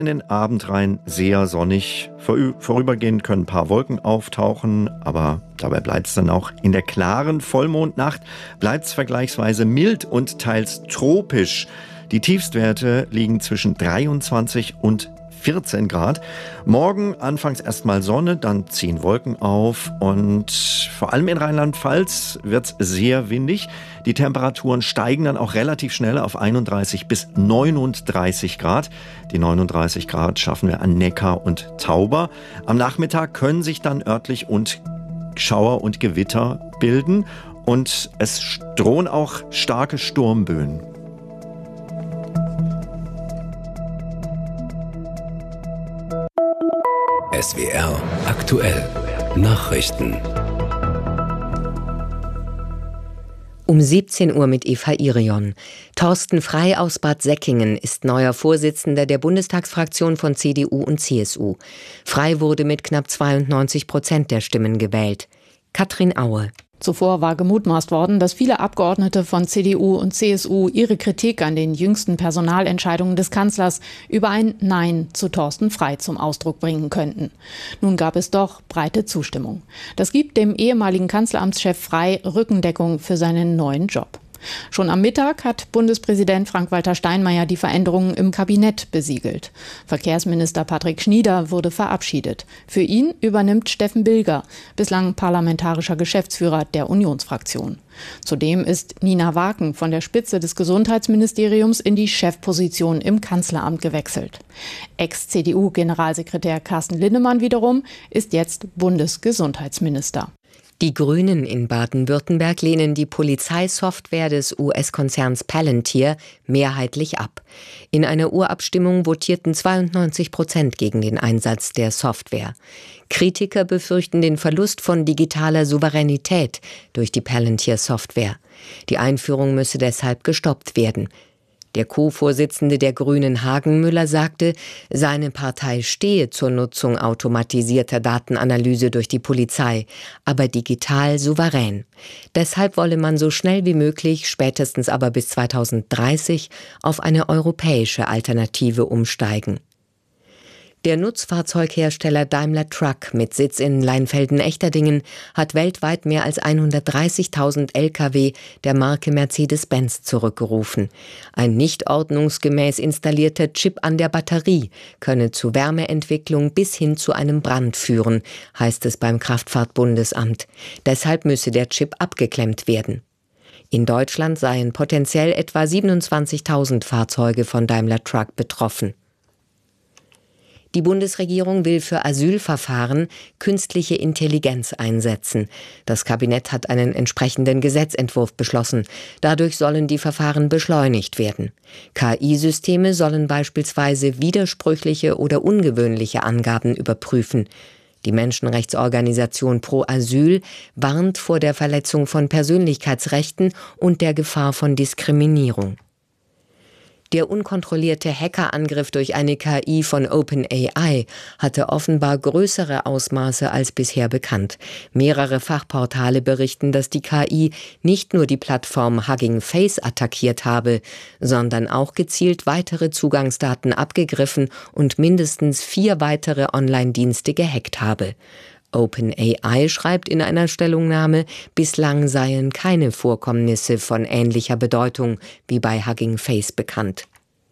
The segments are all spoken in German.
in den Abend rein sehr sonnig. Vorübergehend können ein paar Wolken auftauchen, aber dabei bleibt es dann auch. In der klaren Vollmondnacht bleibt es vergleichsweise mild und teils tropisch. Die Tiefstwerte liegen zwischen 23 und 14 Grad. Morgen anfangs erstmal Sonne, dann ziehen Wolken auf und vor allem in Rheinland-Pfalz wird es sehr windig. Die Temperaturen steigen dann auch relativ schnell auf 31 bis 39 Grad. Die 39 Grad schaffen wir an Neckar und Tauber. Am Nachmittag können sich dann örtlich und Schauer und Gewitter bilden und es drohen auch starke Sturmböen. SWR aktuell Nachrichten. Um 17 Uhr mit Eva Irion. Thorsten Frey aus Bad Säckingen ist neuer Vorsitzender der Bundestagsfraktion von CDU und CSU. Frey wurde mit knapp 92% der Stimmen gewählt. Katrin Aue. Zuvor war gemutmaßt worden, dass viele Abgeordnete von CDU und CSU ihre Kritik an den jüngsten Personalentscheidungen des Kanzlers über ein Nein zu Thorsten Frey zum Ausdruck bringen könnten. Nun gab es doch breite Zustimmung. Das gibt dem ehemaligen Kanzleramtschef Frey Rückendeckung für seinen neuen Job. Schon am Mittag hat Bundespräsident Frank-Walter Steinmeier die Veränderungen im Kabinett besiegelt. Verkehrsminister Patrick Schnieder wurde verabschiedet. Für ihn übernimmt Steffen Bilger, bislang parlamentarischer Geschäftsführer der Unionsfraktion. Zudem ist Nina Waken von der Spitze des Gesundheitsministeriums in die Chefposition im Kanzleramt gewechselt. Ex-CDU-Generalsekretär Carsten Linnemann wiederum ist jetzt Bundesgesundheitsminister. Die Grünen in Baden-Württemberg lehnen die Polizeisoftware des US-Konzerns Palantir mehrheitlich ab. In einer Urabstimmung votierten 92% gegen den Einsatz der Software. Kritiker befürchten den Verlust von digitaler Souveränität durch die Palantir-Software. Die Einführung müsse deshalb gestoppt werden. Der Co-Vorsitzende der Grünen Hagenmüller sagte, seine Partei stehe zur Nutzung automatisierter Datenanalyse durch die Polizei, aber digital souverän. Deshalb wolle man so schnell wie möglich, spätestens aber bis 2030, auf eine europäische Alternative umsteigen. Der Nutzfahrzeughersteller Daimler Truck mit Sitz in Leinfelden-Echterdingen hat weltweit mehr als 130.000 Lkw der Marke Mercedes-Benz zurückgerufen. Ein nicht ordnungsgemäß installierter Chip an der Batterie könne zu Wärmeentwicklung bis hin zu einem Brand führen, heißt es beim Kraftfahrtbundesamt. Deshalb müsse der Chip abgeklemmt werden. In Deutschland seien potenziell etwa 27.000 Fahrzeuge von Daimler Truck betroffen. Die Bundesregierung will für Asylverfahren künstliche Intelligenz einsetzen. Das Kabinett hat einen entsprechenden Gesetzentwurf beschlossen. Dadurch sollen die Verfahren beschleunigt werden. KI-Systeme sollen beispielsweise widersprüchliche oder ungewöhnliche Angaben überprüfen. Die Menschenrechtsorganisation Pro Asyl warnt vor der Verletzung von Persönlichkeitsrechten und der Gefahr von Diskriminierung. Der unkontrollierte Hackerangriff durch eine KI von OpenAI hatte offenbar größere Ausmaße als bisher bekannt. Mehrere Fachportale berichten, dass die KI nicht nur die Plattform Hugging Face attackiert habe, sondern auch gezielt weitere Zugangsdaten abgegriffen und mindestens 4 weitere Online-Dienste gehackt habe. OpenAI schreibt in einer Stellungnahme, bislang seien keine Vorkommnisse von ähnlicher Bedeutung wie bei Hugging Face bekannt.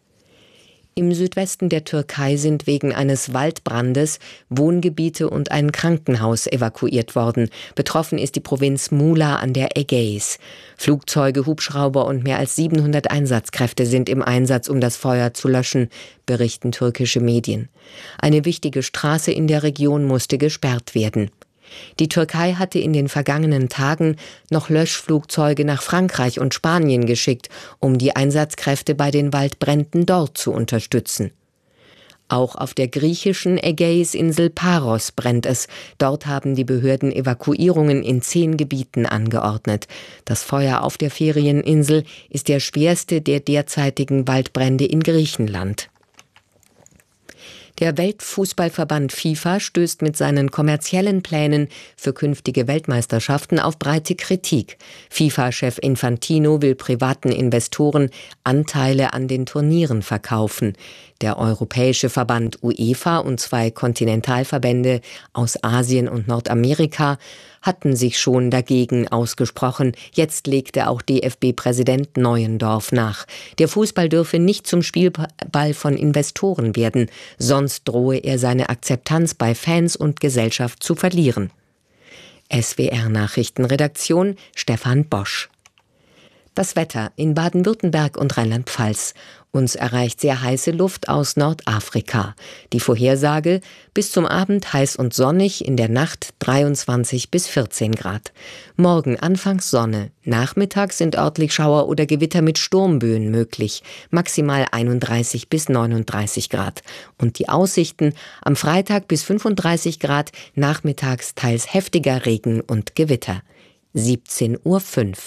Im Südwesten der Türkei sind wegen eines Waldbrandes Wohngebiete und ein Krankenhaus evakuiert worden. Betroffen ist die Provinz Muğla an der Ägäis. Flugzeuge, Hubschrauber und mehr als 700 Einsatzkräfte sind im Einsatz, um das Feuer zu löschen, berichten türkische Medien. Eine wichtige Straße in der Region musste gesperrt werden. Die Türkei hatte in den vergangenen Tagen noch Löschflugzeuge nach Frankreich und Spanien geschickt, um die Einsatzkräfte bei den Waldbränden dort zu unterstützen. Auch auf der griechischen Ägäisinsel Paros brennt es. Dort haben die Behörden Evakuierungen in 10 Gebieten angeordnet. Das Feuer auf der Ferieninsel ist der schwerste der derzeitigen Waldbrände in Griechenland. Der Weltfußballverband FIFA stößt mit seinen kommerziellen Plänen für künftige Weltmeisterschaften auf breite Kritik. FIFA-Chef Infantino will privaten Investoren Anteile an den Turnieren verkaufen. Der Europäische Verband UEFA und 2 Kontinentalverbände aus Asien und Nordamerika hatten sich schon dagegen ausgesprochen. Jetzt legte auch DFB-Präsident Neuendorf nach. Der Fußball dürfe nicht zum Spielball von Investoren werden, sonst drohe er seine Akzeptanz bei Fans und Gesellschaft zu verlieren. SWR-Nachrichtenredaktion Stefan Bosch. Das Wetter in Baden-Württemberg und Rheinland-Pfalz. Uns erreicht sehr heiße Luft aus Nordafrika. Die Vorhersage: bis zum Abend heiß und sonnig, in der Nacht 23 bis 14 Grad. Morgen anfangs Sonne. Nachmittags sind örtlich Schauer oder Gewitter mit Sturmböen möglich. Maximal 31 bis 39 Grad. Und die Aussichten: am Freitag bis 35 Grad, nachmittags teils heftiger Regen und Gewitter. 17:05 Uhr.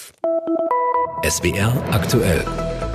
SWR aktuell.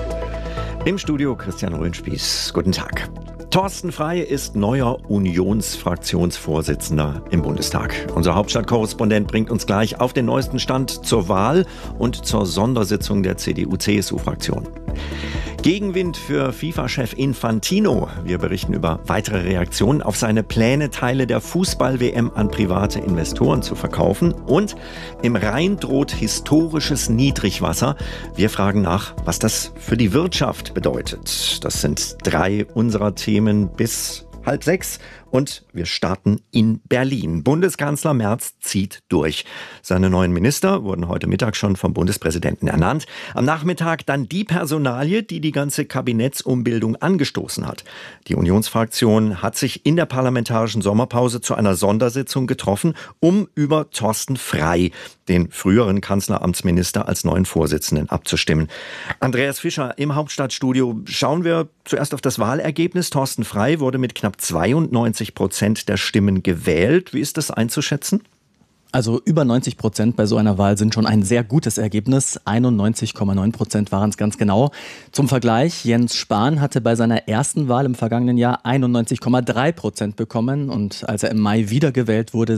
Im Studio Christian Röhnspieß. Guten Tag. Thorsten Frey ist neuer Unionsfraktionsvorsitzender im Bundestag. Unser Hauptstadtkorrespondent bringt uns gleich auf den neuesten Stand zur Wahl und zur Sondersitzung der CDU-CSU-Fraktion. Gegenwind für FIFA-Chef Infantino. Wir berichten über weitere Reaktionen auf seine Pläne, Teile der Fußball-WM an private Investoren zu verkaufen. Und im Rhein droht historisches Niedrigwasser. Wir fragen nach, was das für die Wirtschaft bedeutet. Das sind 3 unserer Themen bis 5:30. Und wir starten in Berlin. Bundeskanzler Merz zieht durch. Seine neuen Minister wurden heute Mittag schon vom Bundespräsidenten ernannt. Am Nachmittag dann die Personalie, die die ganze Kabinettsumbildung angestoßen hat. Die Unionsfraktion hat sich in der parlamentarischen Sommerpause zu einer Sondersitzung getroffen, um über Thorsten Frey, den früheren Kanzleramtsminister, als neuen Vorsitzenden abzustimmen. Andreas Fischer im Hauptstadtstudio. Schauen wir zuerst auf das Wahlergebnis. Thorsten Frey wurde mit knapp 92% der Stimmen gewählt. Wie ist das einzuschätzen? Also über 90% bei so einer Wahl sind schon ein sehr gutes Ergebnis. 91,9% waren es ganz genau. Zum Vergleich, Jens Spahn hatte bei seiner ersten Wahl im vergangenen Jahr 91,3% bekommen und als er im Mai wiedergewählt wurde,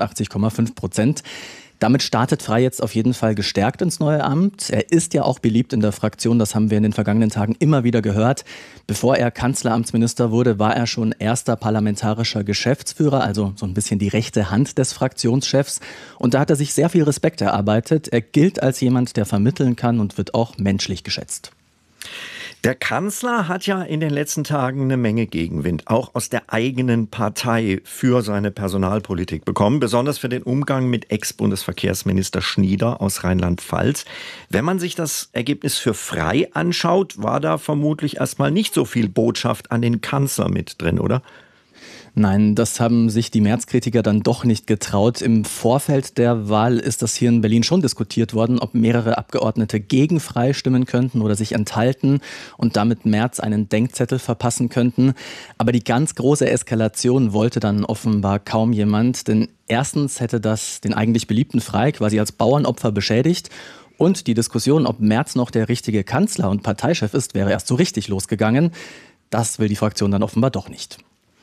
86,5%. Damit startet Frey jetzt auf jeden Fall gestärkt ins neue Amt. Er ist ja auch beliebt in der Fraktion, das haben wir in den vergangenen Tagen immer wieder gehört. Bevor er Kanzleramtsminister wurde, war er schon erster parlamentarischer Geschäftsführer, also so ein bisschen die rechte Hand des Fraktionschefs. Und da hat er sich sehr viel Respekt erarbeitet. Er gilt als jemand, der vermitteln kann und wird auch menschlich geschätzt. Der Kanzler hat ja in den letzten Tagen eine Menge Gegenwind, auch aus der eigenen Partei, für seine Personalpolitik bekommen, besonders für den Umgang mit Ex-Bundesverkehrsminister Schnieder aus Rheinland-Pfalz. Wenn man sich das Ergebnis für Frey anschaut, war da vermutlich erstmal nicht so viel Botschaft an den Kanzler mit drin, oder? Nein, das haben sich die Merz-Kritiker dann doch nicht getraut. Im Vorfeld der Wahl ist das hier in Berlin schon diskutiert worden, ob mehrere Abgeordnete gegen Frey stimmen könnten oder sich enthalten und damit Merz einen Denkzettel verpassen könnten. Aber die ganz große Eskalation wollte dann offenbar kaum jemand, denn erstens hätte das den eigentlich beliebten Frey quasi als Bauernopfer beschädigt. Und die Diskussion, ob Merz noch der richtige Kanzler und Parteichef ist, wäre erst so richtig losgegangen. Das will die Fraktion dann offenbar doch nicht.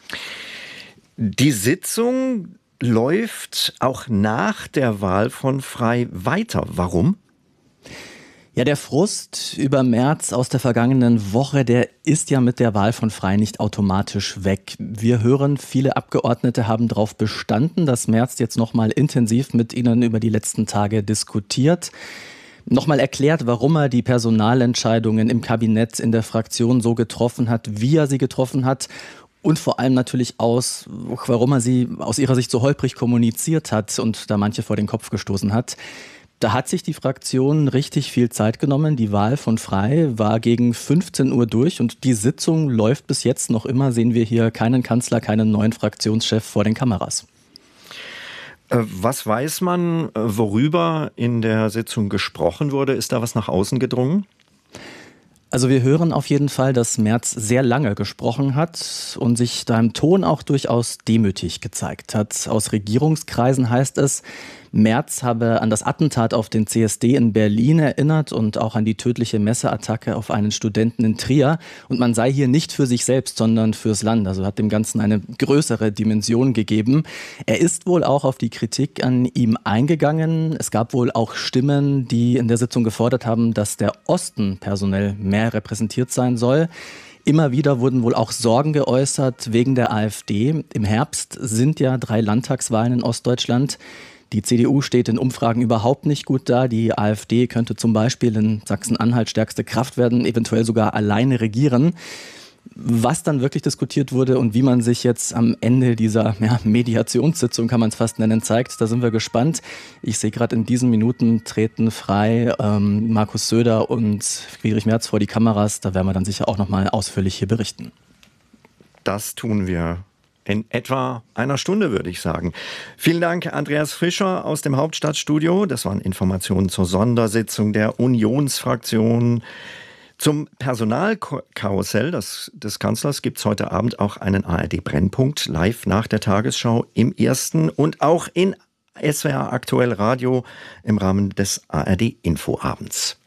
Die Sitzung läuft auch nach der Wahl von Frey weiter. Warum? Ja, der Frust über Merz aus der vergangenen Woche, der ist ja mit der Wahl von Frey nicht automatisch weg. Wir hören, viele Abgeordnete haben darauf bestanden, dass Merz jetzt nochmal intensiv mit ihnen über die letzten Tage diskutiert. Nochmal erklärt, warum er die Personalentscheidungen im Kabinett, in der Fraktion so getroffen hat, wie er sie getroffen hat. Und vor allem natürlich warum er sie aus ihrer Sicht so holprig kommuniziert hat und da manche vor den Kopf gestoßen hat. Da hat sich die Fraktion richtig viel Zeit genommen. Die Wahl von Frey war gegen 15 Uhr durch und die Sitzung läuft bis jetzt noch immer. Sehen wir hier keinen Kanzler, keinen neuen Fraktionschef vor den Kameras. Was weiß man, worüber in der Sitzung gesprochen wurde? Ist da was nach außen gedrungen? Also wir hören auf jeden Fall, dass Merz sehr lange gesprochen hat und sich da im Ton auch durchaus demütig gezeigt hat. Aus Regierungskreisen heißt es, Merz habe an das Attentat auf den CSD in Berlin erinnert und auch an die tödliche Messerattacke auf einen Studenten in Trier. Und man sei hier nicht für sich selbst, sondern fürs Land. Also hat dem Ganzen eine größere Dimension gegeben. Er ist wohl auch auf die Kritik an ihm eingegangen. Es gab wohl auch Stimmen, die in der Sitzung gefordert haben, dass der Osten personell mehr repräsentiert sein soll. Immer wieder wurden wohl auch Sorgen geäußert wegen der AfD. Im Herbst sind ja 3 Landtagswahlen in Ostdeutschland. Die CDU steht in Umfragen überhaupt nicht gut da. Die AfD könnte zum Beispiel in Sachsen-Anhalt stärkste Kraft werden, eventuell sogar alleine regieren. Was dann wirklich diskutiert wurde und wie man sich jetzt am Ende dieser Mediationssitzung, kann man es fast nennen, zeigt, da sind wir gespannt. Ich sehe gerade in diesen Minuten treten frei Markus Söder und Friedrich Merz vor die Kameras. Da werden wir dann sicher auch noch mal ausführlich hier berichten. Das tun wir in etwa einer Stunde, würde ich sagen. Vielen Dank, Andreas Fischer aus dem Hauptstadtstudio. Das waren Informationen zur Sondersitzung der Unionsfraktion. Zum Personalkarussell des Kanzlers gibt es heute Abend auch einen ARD-Brennpunkt, live nach der Tagesschau im Ersten und auch in SWR Aktuell Radio im Rahmen des ARD-Infoabends.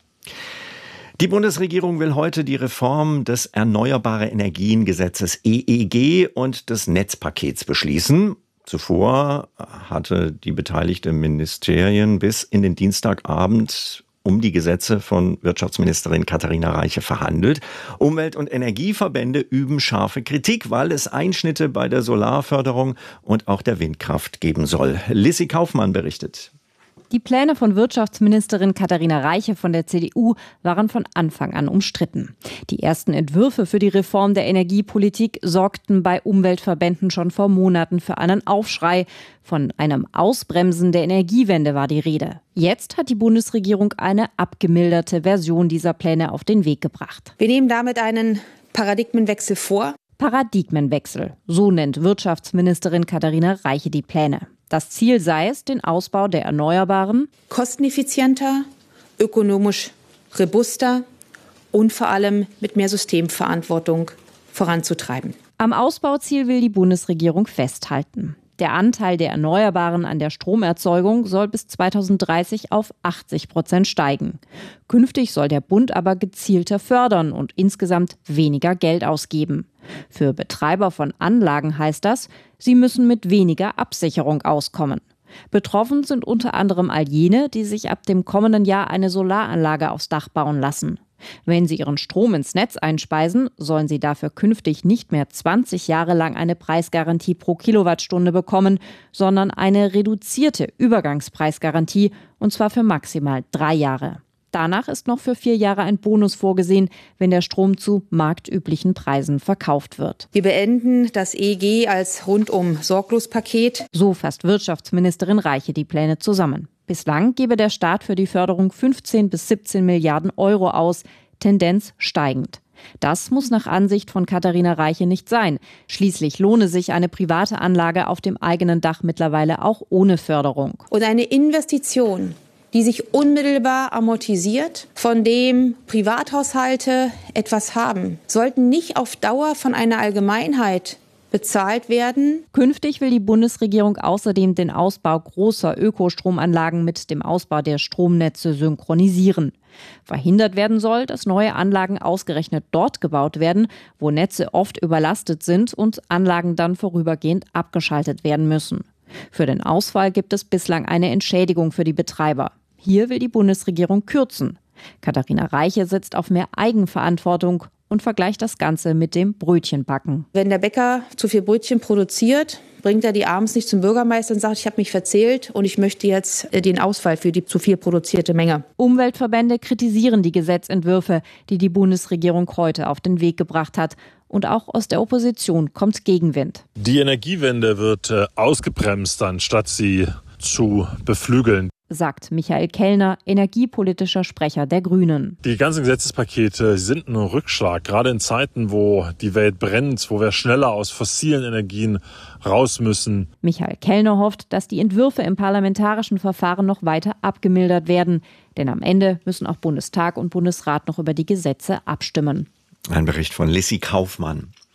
Die Bundesregierung will heute die Reform des Erneuerbare Energien-Gesetzes EEG und des Netzpakets beschließen. Zuvor hatte die beteiligten Ministerien bis in den Dienstagabend um die Gesetze von Wirtschaftsministerin Katharina Reiche verhandelt. Umwelt- und Energieverbände üben scharfe Kritik, weil es Einschnitte bei der Solarförderung und auch der Windkraft geben soll. Lissy Kaufmann berichtet. Die Pläne von Wirtschaftsministerin Katharina Reiche von der CDU waren von Anfang an umstritten. Die ersten Entwürfe für die Reform der Energiepolitik sorgten bei Umweltverbänden schon vor Monaten für einen Aufschrei. Von einem Ausbremsen der Energiewende war die Rede. Jetzt hat die Bundesregierung eine abgemilderte Version dieser Pläne auf den Weg gebracht. Wir nehmen damit einen Paradigmenwechsel vor. Paradigmenwechsel, so nennt Wirtschaftsministerin Katharina Reiche die Pläne. Das Ziel sei es, den Ausbau der Erneuerbaren kosteneffizienter, ökonomisch robuster und vor allem mit mehr Systemverantwortung voranzutreiben. Am Ausbauziel will die Bundesregierung festhalten. Der Anteil der Erneuerbaren an der Stromerzeugung soll bis 2030 auf 80% steigen. Künftig soll der Bund aber gezielter fördern und insgesamt weniger Geld ausgeben. Für Betreiber von Anlagen heißt das, sie müssen mit weniger Absicherung auskommen. Betroffen sind unter anderem all jene, die sich ab dem kommenden Jahr eine Solaranlage aufs Dach bauen lassen. Wenn sie ihren Strom ins Netz einspeisen, sollen sie dafür künftig nicht mehr 20 Jahre lang eine Preisgarantie pro Kilowattstunde bekommen, sondern eine reduzierte Übergangspreisgarantie, und zwar für maximal 3 Jahre. Danach ist noch für 4 Jahre ein Bonus vorgesehen, wenn der Strom zu marktüblichen Preisen verkauft wird. Wir beenden das EEG als Rundum-Sorglos-Paket. So fasst Wirtschaftsministerin Reiche die Pläne zusammen. Bislang gebe der Staat für die Förderung 15 bis 17 Milliarden Euro aus, Tendenz steigend. Das muss nach Ansicht von Katharina Reiche nicht sein. Schließlich lohne sich eine private Anlage auf dem eigenen Dach mittlerweile auch ohne Förderung. Und eine Investition, die sich unmittelbar amortisiert, von dem Privathaushalte etwas haben, sollten nicht auf Dauer von einer Allgemeinheit bezahlt werden. Künftig will die Bundesregierung außerdem den Ausbau großer Ökostromanlagen mit dem Ausbau der Stromnetze synchronisieren. Verhindert werden soll, dass neue Anlagen ausgerechnet dort gebaut werden, wo Netze oft überlastet sind und Anlagen dann vorübergehend abgeschaltet werden müssen. Für den Ausfall gibt es bislang eine Entschädigung für die Betreiber. Hier will die Bundesregierung kürzen. Katharina Reiche setzt auf mehr Eigenverantwortung und vergleicht das Ganze mit dem Brötchenbacken. Wenn der Bäcker zu viel Brötchen produziert, bringt er die abends nicht zum Bürgermeister und sagt, ich habe mich verzählt und ich möchte jetzt den Ausfall für die zu viel produzierte Menge. Umweltverbände kritisieren die Gesetzentwürfe, die die Bundesregierung heute auf den Weg gebracht hat. Und auch aus der Opposition kommt Gegenwind. Die Energiewende wird ausgebremst, anstatt sie zu beflügeln, sagt Michael Kellner, energiepolitischer Sprecher der Grünen. Die ganzen Gesetzespakete sind ein Rückschlag, gerade in Zeiten, wo die Welt brennt, wo wir schneller aus fossilen Energien raus müssen. Michael Kellner hofft, dass die Entwürfe im parlamentarischen Verfahren noch weiter abgemildert werden. Denn am Ende müssen auch Bundestag und Bundesrat noch über die Gesetze abstimmen. Ein Bericht von Lissy Kaufmann.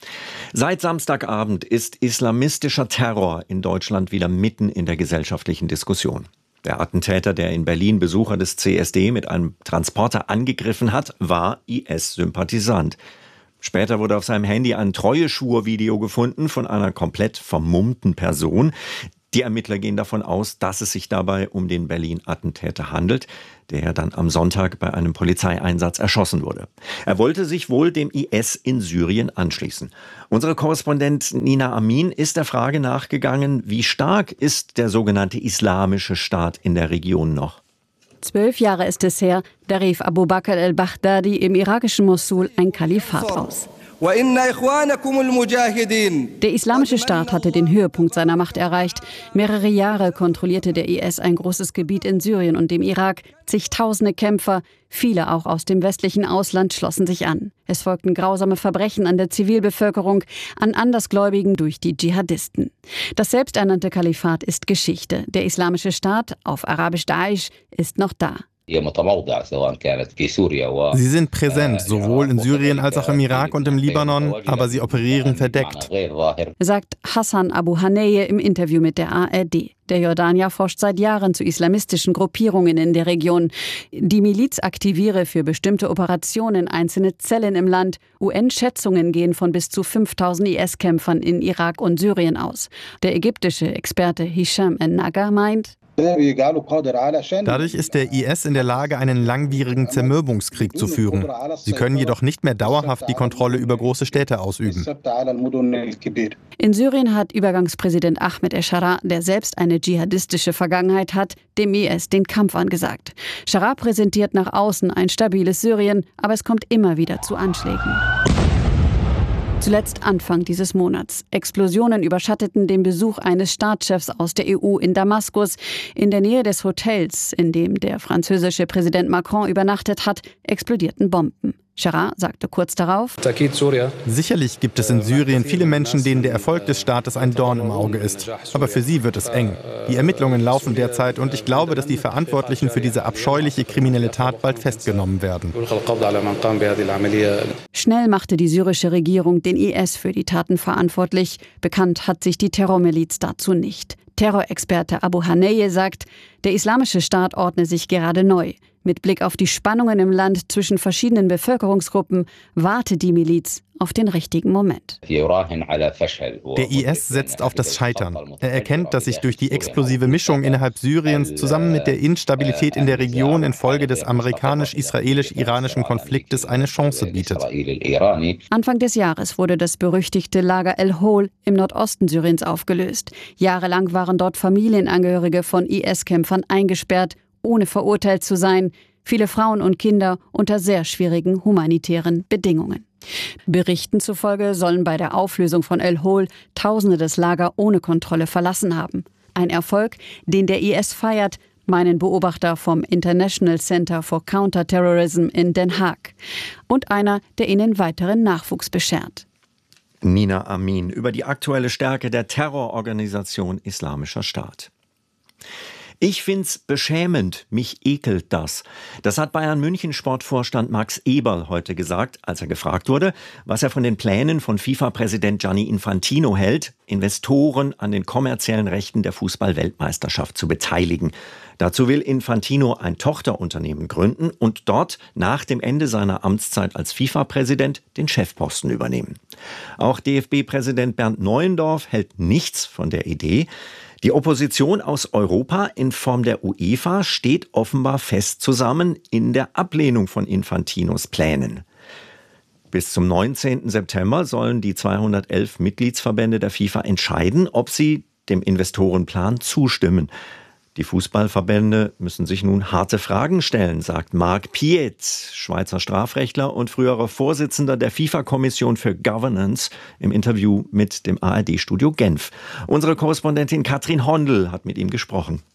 Seit Samstagabend ist islamistischer Terror in Deutschland wieder mitten in der gesellschaftlichen Diskussion. Der Attentäter, der in Berlin Besucher des CSD mit einem Transporter angegriffen hat, war IS-Sympathisant. Später wurde auf seinem Handy ein Treueschwur-Video gefunden von einer komplett vermummten Person. Die Ermittler gehen davon aus, dass es sich dabei um den Berlin-Attentäter handelt, der dann am Sonntag bei einem Polizeieinsatz erschossen wurde. Er wollte sich wohl dem IS in Syrien anschließen. Unsere Korrespondentin Nina Amin ist der Frage nachgegangen, wie stark ist der sogenannte Islamische Staat in der Region noch? 12 Jahre ist es her, da rief Abu Bakr al-Baghdadi im irakischen Mosul ein Kalifat aus. Der Islamische Staat hatte den Höhepunkt seiner Macht erreicht. Mehrere Jahre kontrollierte der IS ein großes Gebiet in Syrien und dem Irak. Zigtausende Kämpfer, viele auch aus dem westlichen Ausland, schlossen sich an. Es folgten grausame Verbrechen an der Zivilbevölkerung, an Andersgläubigen durch die Dschihadisten. Das selbsternannte Kalifat ist Geschichte. Der Islamische Staat, auf Arabisch Daesh, ist noch da. Sie sind präsent, sowohl in Syrien als auch im Irak und im Libanon, aber sie operieren verdeckt, sagt Hassan Abu Haneye im Interview mit der ARD. Der Jordanier forscht seit Jahren zu islamistischen Gruppierungen in der Region. Die Miliz aktiviere für bestimmte Operationen einzelne Zellen im Land. UN-Schätzungen gehen von bis zu 5000 IS-Kämpfern in Irak und Syrien aus. Der ägyptische Experte Hisham en-Naga meint, dadurch ist der IS in der Lage, einen langwierigen Zermürbungskrieg zu führen. Sie können jedoch nicht mehr dauerhaft die Kontrolle über große Städte ausüben. In Syrien hat Übergangspräsident Ahmed el-Sharaa, der selbst eine dschihadistische Vergangenheit hat, dem IS den Kampf angesagt. Sharaa präsentiert nach außen ein stabiles Syrien, aber es kommt immer wieder zu Anschlägen. Zuletzt Anfang dieses Monats. Explosionen überschatteten den Besuch eines Staatschefs aus der EU in Damaskus. In der Nähe des Hotels, in dem der französische Präsident Macron übernachtet hat, explodierten Bomben. Sharaa sagte kurz darauf: Sicherlich gibt es in Syrien viele Menschen, denen der Erfolg des Staates ein Dorn im Auge ist. Aber für sie wird es eng. Die Ermittlungen laufen derzeit und ich glaube, dass die Verantwortlichen für diese abscheuliche kriminelle Tat bald festgenommen werden. Schnell machte die syrische Regierung den IS für die Taten verantwortlich. Bekannt hat sich die Terrormiliz dazu nicht. Terrorexperte Abu Haneye sagt, der Islamische Staat ordne sich gerade neu. Mit Blick auf die Spannungen im Land zwischen verschiedenen Bevölkerungsgruppen warte die Miliz auf den richtigen Moment. Der IS setzt auf das Scheitern. Er erkennt, dass sich durch die explosive Mischung innerhalb Syriens zusammen mit der Instabilität in der Region infolge des amerikanisch-israelisch-iranischen Konfliktes eine Chance bietet. Anfang des Jahres wurde das berüchtigte Lager El-Hol im Nordosten Syriens aufgelöst. Jahrelang waren dort Familienangehörige von IS-Kämpfern eingesperrt, ohne verurteilt zu sein, viele Frauen und Kinder unter sehr schwierigen humanitären Bedingungen. Berichten zufolge sollen bei der Auflösung von El-Hol Tausende das Lager ohne Kontrolle verlassen haben. Ein Erfolg, den der IS feiert, meinen Beobachter vom International Center for Counterterrorism in Den Haag. Und einer, der ihnen weiteren Nachwuchs beschert. Nina Amin über die aktuelle Stärke der Terrororganisation Islamischer Staat. Ich find's beschämend, mich ekelt das. Das hat Bayern-München-Sportvorstand Max Eberl heute gesagt, als er gefragt wurde, was er von den Plänen von FIFA-Präsident Gianni Infantino hält, Investoren an den kommerziellen Rechten der Fußball-Weltmeisterschaft zu beteiligen. Dazu will Infantino ein Tochterunternehmen gründen und dort nach dem Ende seiner Amtszeit als FIFA-Präsident den Chefposten übernehmen. Auch DFB-Präsident Bernd Neuendorf hält nichts von der Idee. Die Opposition aus Europa in Form der UEFA steht offenbar fest zusammen in der Ablehnung von Infantinos Plänen. Bis zum 19. September sollen die 211 Mitgliedsverbände der FIFA entscheiden, ob sie dem Investorenplan zustimmen. Die Fußballverbände müssen sich nun harte Fragen stellen, sagt Marc Pietz, Schweizer Strafrechtler und früherer Vorsitzender der FIFA-Kommission für Governance, im Interview mit dem ARD-Studio Genf. Unsere Korrespondentin Katrin Hondel hat mit ihm gesprochen.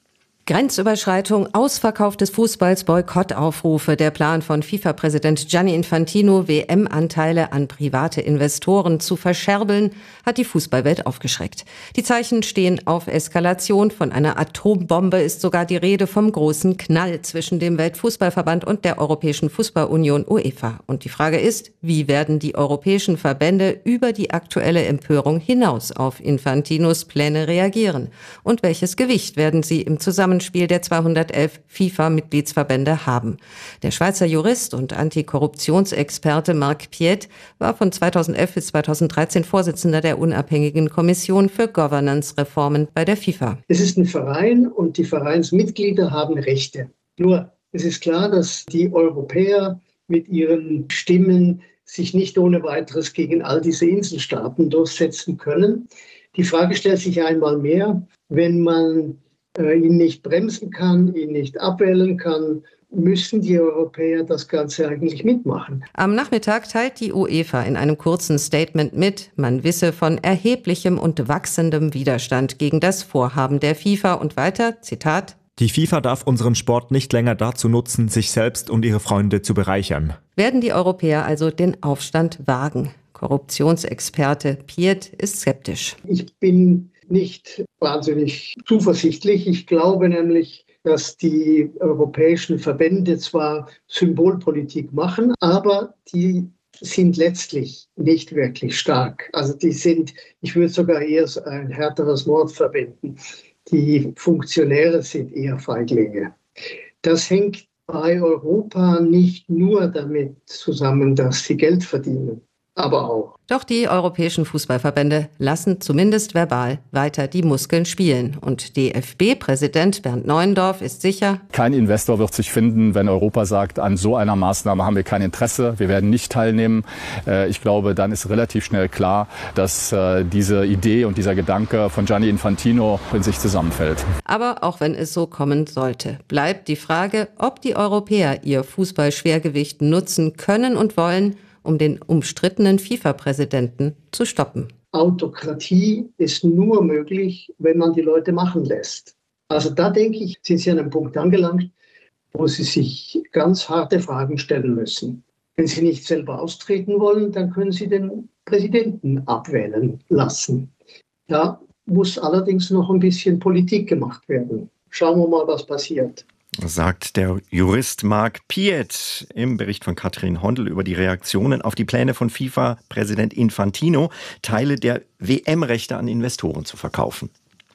Grenzüberschreitung, Ausverkauf des Fußballs, Boykottaufrufe. Der Plan von FIFA-Präsident Gianni Infantino, WM-Anteile an private Investoren zu verscherbeln, hat die Fußballwelt aufgeschreckt. Die Zeichen stehen auf Eskalation. Von einer Atombombe ist sogar die Rede, vom großen Knall zwischen dem Weltfußballverband und der Europäischen Fußballunion UEFA. Und die Frage ist, wie werden die europäischen Verbände über die aktuelle Empörung hinaus auf Infantinos Pläne reagieren? Und welches Gewicht werden sie im Zusammenspiel der 211 FIFA-Mitgliedsverbände haben? Der Schweizer Jurist und Antikorruptionsexperte Marc Piet war von 2011 bis 2013 Vorsitzender der unabhängigen Kommission für Governance-Reformen bei der FIFA. Es ist ein Verein und die Vereinsmitglieder haben Rechte. Nur, es ist klar, dass die Europäer mit ihren Stimmen sich nicht ohne weiteres gegen all diese Inselstaaten durchsetzen können. Die Frage stellt sich einmal mehr, wenn man ihn nicht bremsen kann, ihn nicht abwählen kann, müssen die Europäer das Ganze eigentlich mitmachen. Am Nachmittag teilt die UEFA in einem kurzen Statement mit, man wisse von erheblichem und wachsendem Widerstand gegen das Vorhaben der FIFA und weiter, Zitat: Die FIFA darf unseren Sport nicht länger dazu nutzen, sich selbst und ihre Freunde zu bereichern. Werden die Europäer also den Aufstand wagen? Korruptionsexperte Piet ist skeptisch. Ich bin nicht wahnsinnig zuversichtlich. Ich glaube nämlich, dass die europäischen Verbände zwar Symbolpolitik machen, aber die sind letztlich nicht wirklich stark. Also die sind, ich würde sogar eher ein härteres Wort verwenden. Die Funktionäre sind eher Feiglinge. Das hängt bei Europa nicht nur damit zusammen, dass sie Geld verdienen, aber auch. Doch die europäischen Fußballverbände lassen zumindest verbal weiter die Muskeln spielen. Und DFB-Präsident Bernd Neuendorf ist sicher: Kein Investor wird sich finden, wenn Europa sagt, an so einer Maßnahme haben wir kein Interesse, wir werden nicht teilnehmen. Ich glaube, dann ist relativ schnell klar, dass diese Idee und dieser Gedanke von Gianni Infantino in sich zusammenfällt. Aber auch wenn es so kommen sollte, bleibt die Frage, ob die Europäer ihr Fußballschwergewicht nutzen können und wollen, um den umstrittenen FIFA-Präsidenten zu stoppen. Autokratie ist nur möglich, wenn man die Leute machen lässt. Also da denke ich, sind Sie an einem Punkt angelangt, wo Sie sich ganz harte Fragen stellen müssen. Wenn Sie nicht selber austreten wollen, dann können Sie den Präsidenten abwählen lassen. Da muss allerdings noch ein bisschen Politik gemacht werden. Schauen wir mal, was passiert. Sagt der Jurist Marc Piet im Bericht von Katrin Hondel über die Reaktionen auf die Pläne von FIFA-Präsident Infantino, Teile der WM-Rechte an Investoren zu verkaufen.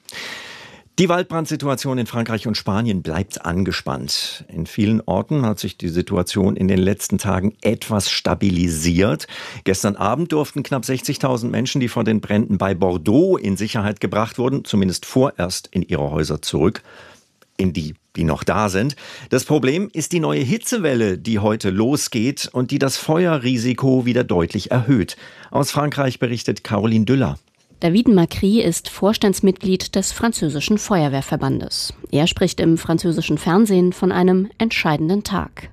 Die Waldbrandsituation in Frankreich und Spanien bleibt angespannt. In vielen Orten hat sich die Situation in den letzten Tagen etwas stabilisiert. Gestern Abend durften knapp 60.000 Menschen, die vor den Bränden bei Bordeaux in Sicherheit gebracht wurden, zumindest vorerst in ihre Häuser zurück. In die noch da sind. Das Problem ist die neue Hitzewelle, die heute losgeht und die das Feuerrisiko wieder deutlich erhöht. Aus Frankreich berichtet Caroline Düller. David Macri ist Vorstandsmitglied des französischen Feuerwehrverbandes. Er spricht im französischen Fernsehen von einem entscheidenden Tag.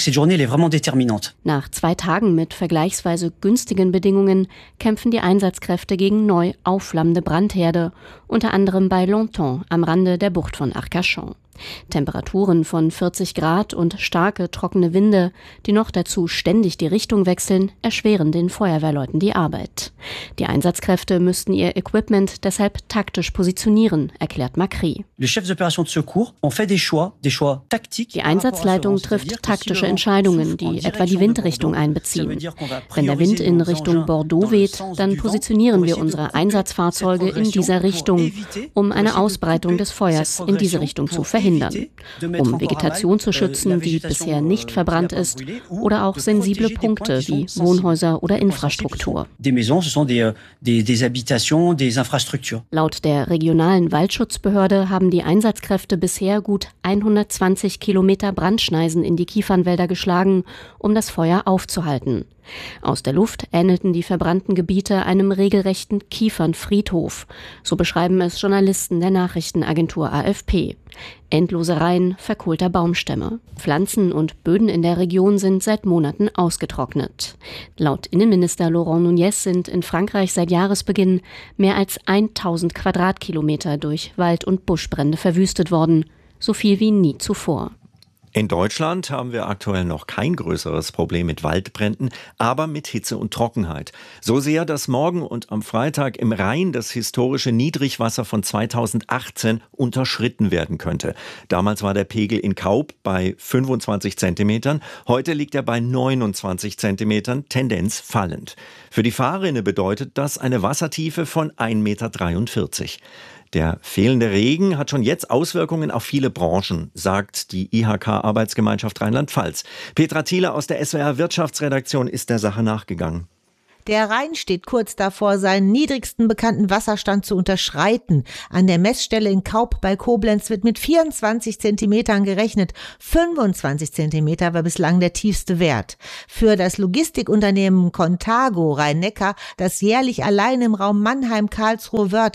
Nach 2 Tagen mit vergleichsweise günstigen Bedingungen kämpfen die Einsatzkräfte gegen neu aufflammende Brandherde, unter anderem bei Longtemps am Rande der Bucht von Arcachon. Temperaturen von 40 Grad und starke, trockene Winde, die noch dazu ständig die Richtung wechseln, erschweren den Feuerwehrleuten die Arbeit. Die Einsatzkräfte müssten ihr Equipment deshalb taktisch positionieren, erklärt Macri. Die Einsatzleitung trifft taktische Entscheidungen, die etwa die Windrichtung einbeziehen. Wenn der Wind in Richtung Bordeaux weht, dann positionieren wir unsere Einsatzfahrzeuge in dieser Richtung, um eine Ausbreitung des Feuers in diese Richtung zu verhindern. Um Vegetation zu schützen, die bisher nicht verbrannt ist, oder auch sensible Punkte wie Wohnhäuser oder Infrastruktur. Laut der regionalen Waldschutzbehörde haben die Einsatzkräfte bisher gut 120 Kilometer Brandschneisen in die Kiefernwälder geschlagen, um das Feuer aufzuhalten. Aus der Luft ähnelten die verbrannten Gebiete einem regelrechten Kiefernfriedhof. So beschreiben es Journalisten der Nachrichtenagentur AFP. Endlose Reihen verkohlter Baumstämme. Pflanzen und Böden in der Region sind seit Monaten ausgetrocknet. Laut Innenminister Laurent Nunez sind in Frankreich seit Jahresbeginn mehr als 1000 Quadratkilometer durch Wald- und Buschbrände verwüstet worden. so viel wie nie zuvor. In Deutschland haben wir aktuell noch kein größeres Problem mit Waldbränden, aber mit Hitze und Trockenheit. So sehr, dass morgen und am Freitag im Rhein das historische Niedrigwasser von 2018 unterschritten werden könnte. Damals war der Pegel in Kaub bei 25 Zentimetern. Heute liegt er bei 29 Zentimetern, Tendenz fallend. Für die Fahrrinne bedeutet das eine Wassertiefe von 1,43 Meter. Der fehlende Regen hat schon jetzt Auswirkungen auf viele Branchen, sagt die IHK-Arbeitsgemeinschaft Rheinland-Pfalz. Petra Thiele aus der SWR-Wirtschaftsredaktion ist der Sache nachgegangen. Der Rhein steht kurz davor, seinen niedrigsten bekannten Wasserstand zu unterschreiten. An der Messstelle in Kaub bei Koblenz wird mit 24 Zentimetern gerechnet. 25 Zentimeter war bislang der tiefste Wert. Für das Logistikunternehmen Contago Rhein-Neckar, das jährlich allein im Raum Mannheim-Karlsruhe-Wörth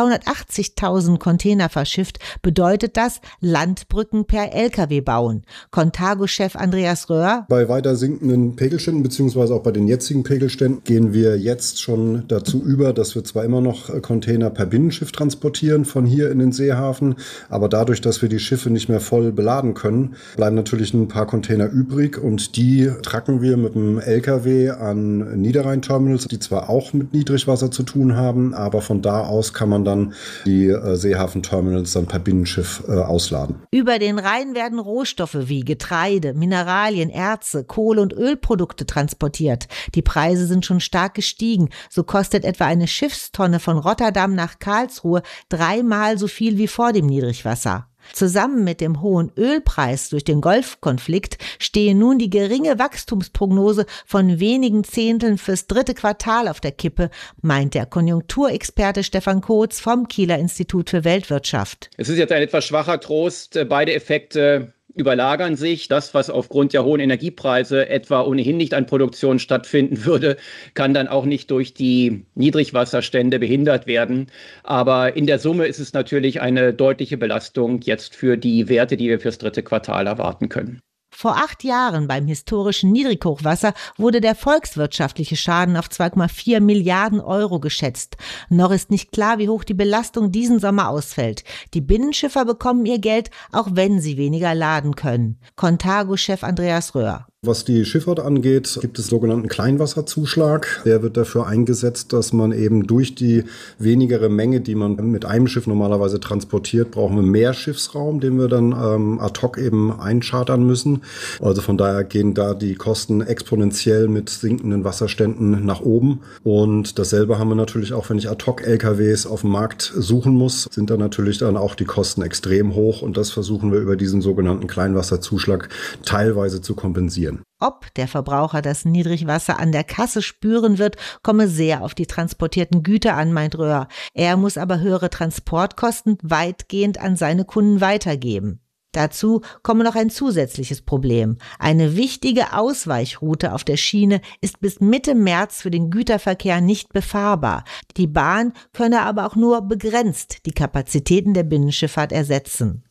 380.000 Container verschifft, bedeutet das Landbrücken per Lkw bauen. Contago-Chef Andreas Röhr: Bei weiter sinkenden Pegelständen beziehungsweise auch bei den jetzigen Pegelständen gehen wir jetzt schon dazu über, dass wir zwar immer noch Container per Binnenschiff transportieren von hier in den Seehafen, aber dadurch, dass wir die Schiffe nicht mehr voll beladen können, bleiben natürlich ein paar Container übrig und die tracken wir mit dem LKW an Niederrhein-Terminals, die zwar auch mit Niedrigwasser zu tun haben, aber von da aus kann man dann die Seehafen-Terminals dann per Binnenschiff ausladen. Über den Rhein werden Rohstoffe wie Getreide, Mineralien, Erze, Kohle- und Ölprodukte transportiert. Die Preise sind schon stark gestiegen. So kostet etwa eine Schiffstonne von Rotterdam nach Karlsruhe 3-mal so viel wie vor dem Niedrigwasser. Zusammen mit dem hohen Ölpreis durch den Golfkonflikt stehe nun die geringe Wachstumsprognose von wenigen Zehnteln fürs 3. Quartal auf der Kippe, meint der Konjunkturexperte Stefan Kotz vom Kieler Institut für Weltwirtschaft. Es ist jetzt ein etwas schwacher Trost. Beide Effekte überlagern sich. Das, was aufgrund der hohen Energiepreise etwa ohnehin nicht an Produktion stattfinden würde, kann dann auch nicht durch die Niedrigwasserstände behindert werden. Aber in der Summe ist es natürlich eine deutliche Belastung jetzt für die Werte, die wir fürs 3. Quartal erwarten können. Vor 8 Jahren beim historischen Niedrighochwasser wurde der volkswirtschaftliche Schaden auf 2,4 Milliarden Euro geschätzt. Noch ist nicht klar, wie hoch die Belastung diesen Sommer ausfällt. Die Binnenschiffer bekommen ihr Geld, auch wenn sie weniger laden können. Contago-Chef Andreas Röhr: Was die Schifffahrt angeht, gibt es sogenannten Kleinwasserzuschlag. Der wird dafür eingesetzt, dass man eben durch die wenigere Menge, die man mit einem Schiff normalerweise transportiert, brauchen wir mehr Schiffsraum, den wir dann ad hoc eben einchartern müssen. Also von daher gehen da die Kosten exponentiell mit sinkenden Wasserständen nach oben. Und dasselbe haben wir natürlich auch, wenn ich ad hoc LKWs auf dem Markt suchen muss, sind da natürlich dann auch die Kosten extrem hoch. Und das versuchen wir über diesen sogenannten Kleinwasserzuschlag teilweise zu kompensieren. Ob der Verbraucher das Niedrigwasser an der Kasse spüren wird, komme sehr auf die transportierten Güter an, meint Röhr. Er muss aber höhere Transportkosten weitgehend an seine Kunden weitergeben. Dazu komme noch ein zusätzliches Problem. Eine wichtige Ausweichroute auf der Schiene ist bis Mitte März für den Güterverkehr nicht befahrbar. Die Bahn könne aber auch nur begrenzt die Kapazitäten der Binnenschifffahrt ersetzen.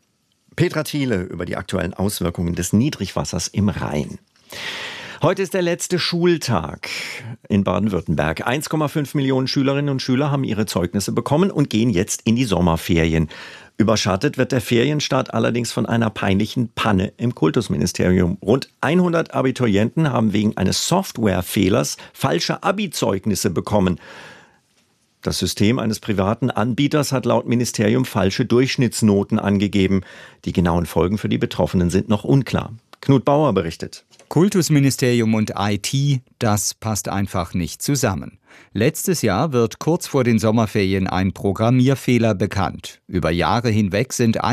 Petra Thiele über die aktuellen Auswirkungen des Niedrigwassers im Rhein. Heute ist der letzte Schultag in Baden-Württemberg. 1,5 Millionen Schülerinnen und Schüler haben ihre Zeugnisse bekommen und gehen jetzt in die Sommerferien. Überschattet wird der Ferienstart allerdings von einer peinlichen Panne im Kultusministerium. Rund 100 Abiturienten haben wegen eines Softwarefehlers falsche Abi-Zeugnisse bekommen. Das System eines privaten Anbieters hat laut Ministerium falsche Durchschnittsnoten angegeben. Die genauen Folgen für die Betroffenen sind noch unklar. Knut Bauer berichtet. Kultusministerium und IT, das passt einfach nicht zusammen. Letztes Jahr wird kurz vor den Sommerferien ein Programmierfehler bekannt. Über Jahre hinweg sind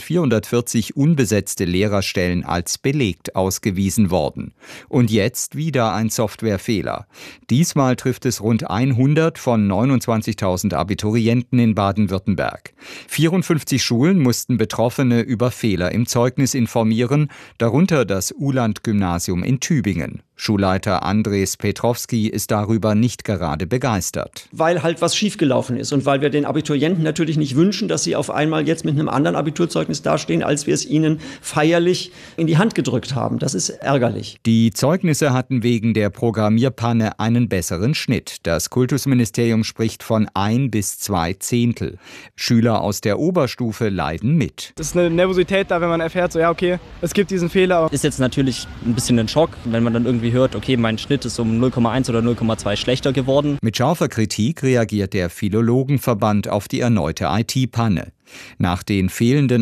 1440 unbesetzte Lehrerstellen als belegt ausgewiesen worden. Und jetzt wieder ein Softwarefehler. Diesmal trifft es rund 100 von 29.000 Abiturienten in Baden-Württemberg. 54 Schulen mussten Betroffene über Fehler im Zeugnis informieren, darunter das Uhland-Gymnasium in Tübingen. Schulleiter Andres Petrovski ist darüber nicht gerade begeistert. Weil halt was schiefgelaufen ist und weil wir den Abiturienten natürlich nicht wünschen, dass sie auf einmal jetzt mit einem anderen Abiturzeugnis dastehen, als wir es ihnen feierlich in die Hand gedrückt haben. Das ist ärgerlich. Die Zeugnisse hatten wegen der Programmierpanne einen besseren Schnitt. Das Kultusministerium spricht von 1 bis 2 Zehntel. Schüler aus der Oberstufe leiden mit. Es ist eine Nervosität da, wenn man erfährt, so ja okay, es gibt diesen Fehler. Ist jetzt natürlich ein bisschen ein Schock, wenn man dann irgendwie hört, okay, mein Schnitt ist um 0,1 oder 0,2 schlechter geworden. Mit scharfer Kritik reagiert der Philologenverband auf die erneute IT-Panne. Nach den fehlenden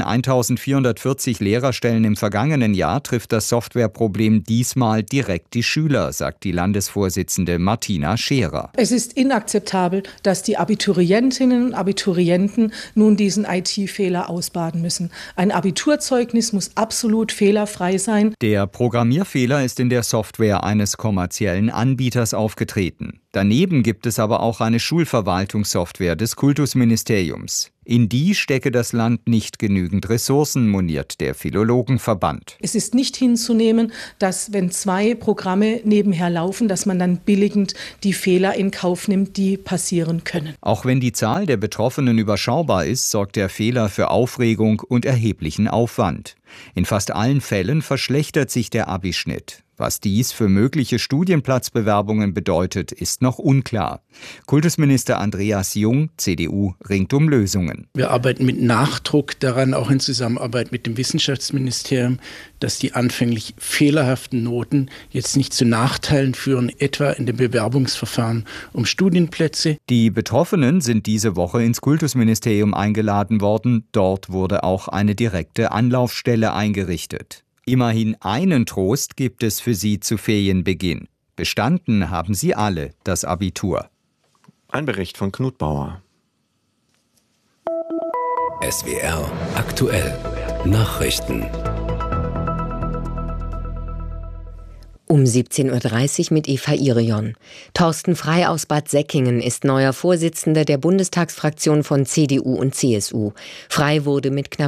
1440 Lehrerstellen im vergangenen Jahr trifft das Softwareproblem diesmal direkt die Schüler, sagt die Landesvorsitzende Martina Scherer. Es ist inakzeptabel, dass die Abiturientinnen und Abiturienten nun diesen IT-Fehler ausbaden müssen. Ein Abiturzeugnis muss absolut fehlerfrei sein. Der Programmierfehler ist in der Software eines kommerziellen Anbieters aufgetreten. Daneben gibt es aber auch eine Schulverwaltungssoftware des Kultusministeriums. In die stecke das Land nicht genügend Ressourcen, moniert der Philologenverband. Es ist nicht hinzunehmen, dass wenn 2 Programme nebenher laufen, dass man dann billigend die Fehler in Kauf nimmt, die passieren können. Auch wenn die Zahl der Betroffenen überschaubar ist, sorgt der Fehler für Aufregung und erheblichen Aufwand. In fast allen Fällen verschlechtert sich der Abischnitt. Was dies für mögliche Studienplatzbewerbungen bedeutet, ist noch unklar. Kultusminister Andreas Jung, CDU, ringt um Lösungen. Wir arbeiten mit Nachdruck daran, auch in Zusammenarbeit mit dem Wissenschaftsministerium, dass die anfänglich fehlerhaften Noten jetzt nicht zu Nachteilen führen, etwa in dem Bewerbungsverfahren um Studienplätze. Die Betroffenen sind diese Woche ins Kultusministerium eingeladen worden. Dort wurde auch eine direkte Anlaufstelle eingerichtet. Immerhin einen Trost gibt es für sie zu Ferienbeginn. Bestanden haben sie alle das Abitur. Ein Bericht von Knut Bauer. SWR aktuell. Nachrichten. Um 17.30 Uhr mit Eva Irion. Thorsten Frey aus Bad Säckingen ist neuer Vorsitzender der Bundestagsfraktion von CDU und CSU. Frey wurde mit knapp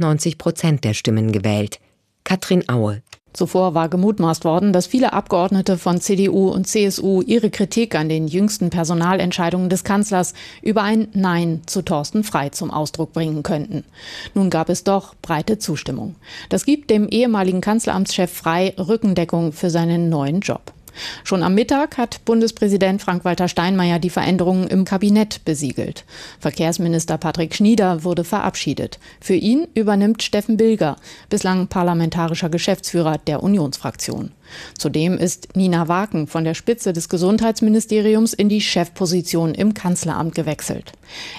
92% der Stimmen gewählt. Katrin Aue. Zuvor war gemutmaßt worden, dass viele Abgeordnete von CDU und CSU ihre Kritik an den jüngsten Personalentscheidungen des Kanzlers über ein Nein zu Thorsten Frey zum Ausdruck bringen könnten. Nun gab es doch breite Zustimmung. Das gibt dem ehemaligen Kanzleramtschef Frey Rückendeckung für seinen neuen Job. Schon am Mittag hat Bundespräsident Frank-Walter Steinmeier die Veränderungen im Kabinett besiegelt. Verkehrsminister Patrick Schnieder wurde verabschiedet. Für ihn übernimmt Steffen Bilger, bislang parlamentarischer Geschäftsführer der Unionsfraktion. Zudem ist Nina Waken von der Spitze des Gesundheitsministeriums in die Chefposition im Kanzleramt gewechselt.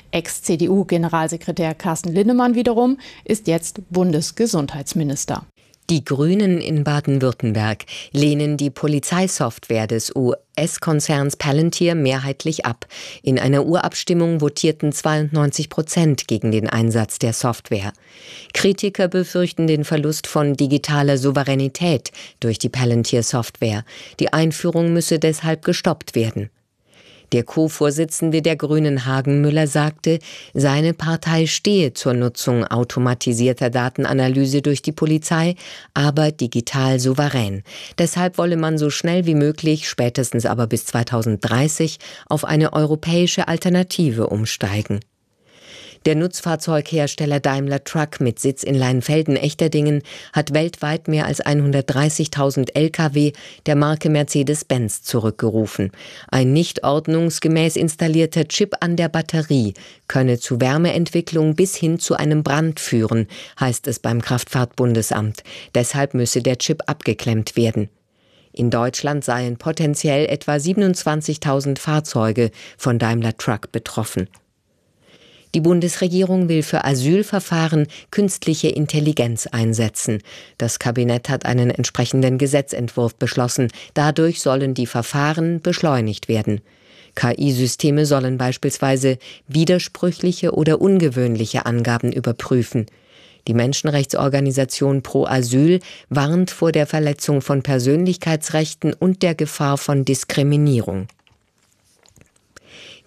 Ex-CDU-Generalsekretär Carsten Linnemann wiederum ist jetzt Bundesgesundheitsminister. Die Grünen in Baden-Württemberg lehnen die Polizeisoftware des US-Konzerns Palantir mehrheitlich ab. In einer Urabstimmung votierten 92% gegen den Einsatz der Software. Kritiker befürchten den Verlust von digitaler Souveränität durch die Palantir-Software. Die Einführung müsse deshalb gestoppt werden. Der Co-Vorsitzende der Grünen, Hagen Müller, sagte, seine Partei stehe zur Nutzung automatisierter Datenanalyse durch die Polizei, aber digital souverän. Deshalb wolle man so schnell wie möglich, spätestens aber bis 2030, auf eine europäische Alternative umsteigen. Der Nutzfahrzeughersteller Daimler Truck mit Sitz in Leinfelden-Echterdingen hat weltweit mehr als 130.000 Lkw der Marke Mercedes-Benz zurückgerufen. Ein nicht ordnungsgemäß installierter Chip an der Batterie könne zu Wärmeentwicklung bis hin zu einem Brand führen, heißt es beim Kraftfahrtbundesamt. Deshalb müsse der Chip abgeklemmt werden. In Deutschland seien potenziell etwa 27.000 Fahrzeuge von Daimler Truck betroffen. Die Bundesregierung will für Asylverfahren künstliche Intelligenz einsetzen. Das Kabinett hat einen entsprechenden Gesetzentwurf beschlossen. Dadurch sollen die Verfahren beschleunigt werden. KI-Systeme sollen beispielsweise widersprüchliche oder ungewöhnliche Angaben überprüfen. Die Menschenrechtsorganisation Pro Asyl warnt vor der Verletzung von Persönlichkeitsrechten und der Gefahr von Diskriminierung.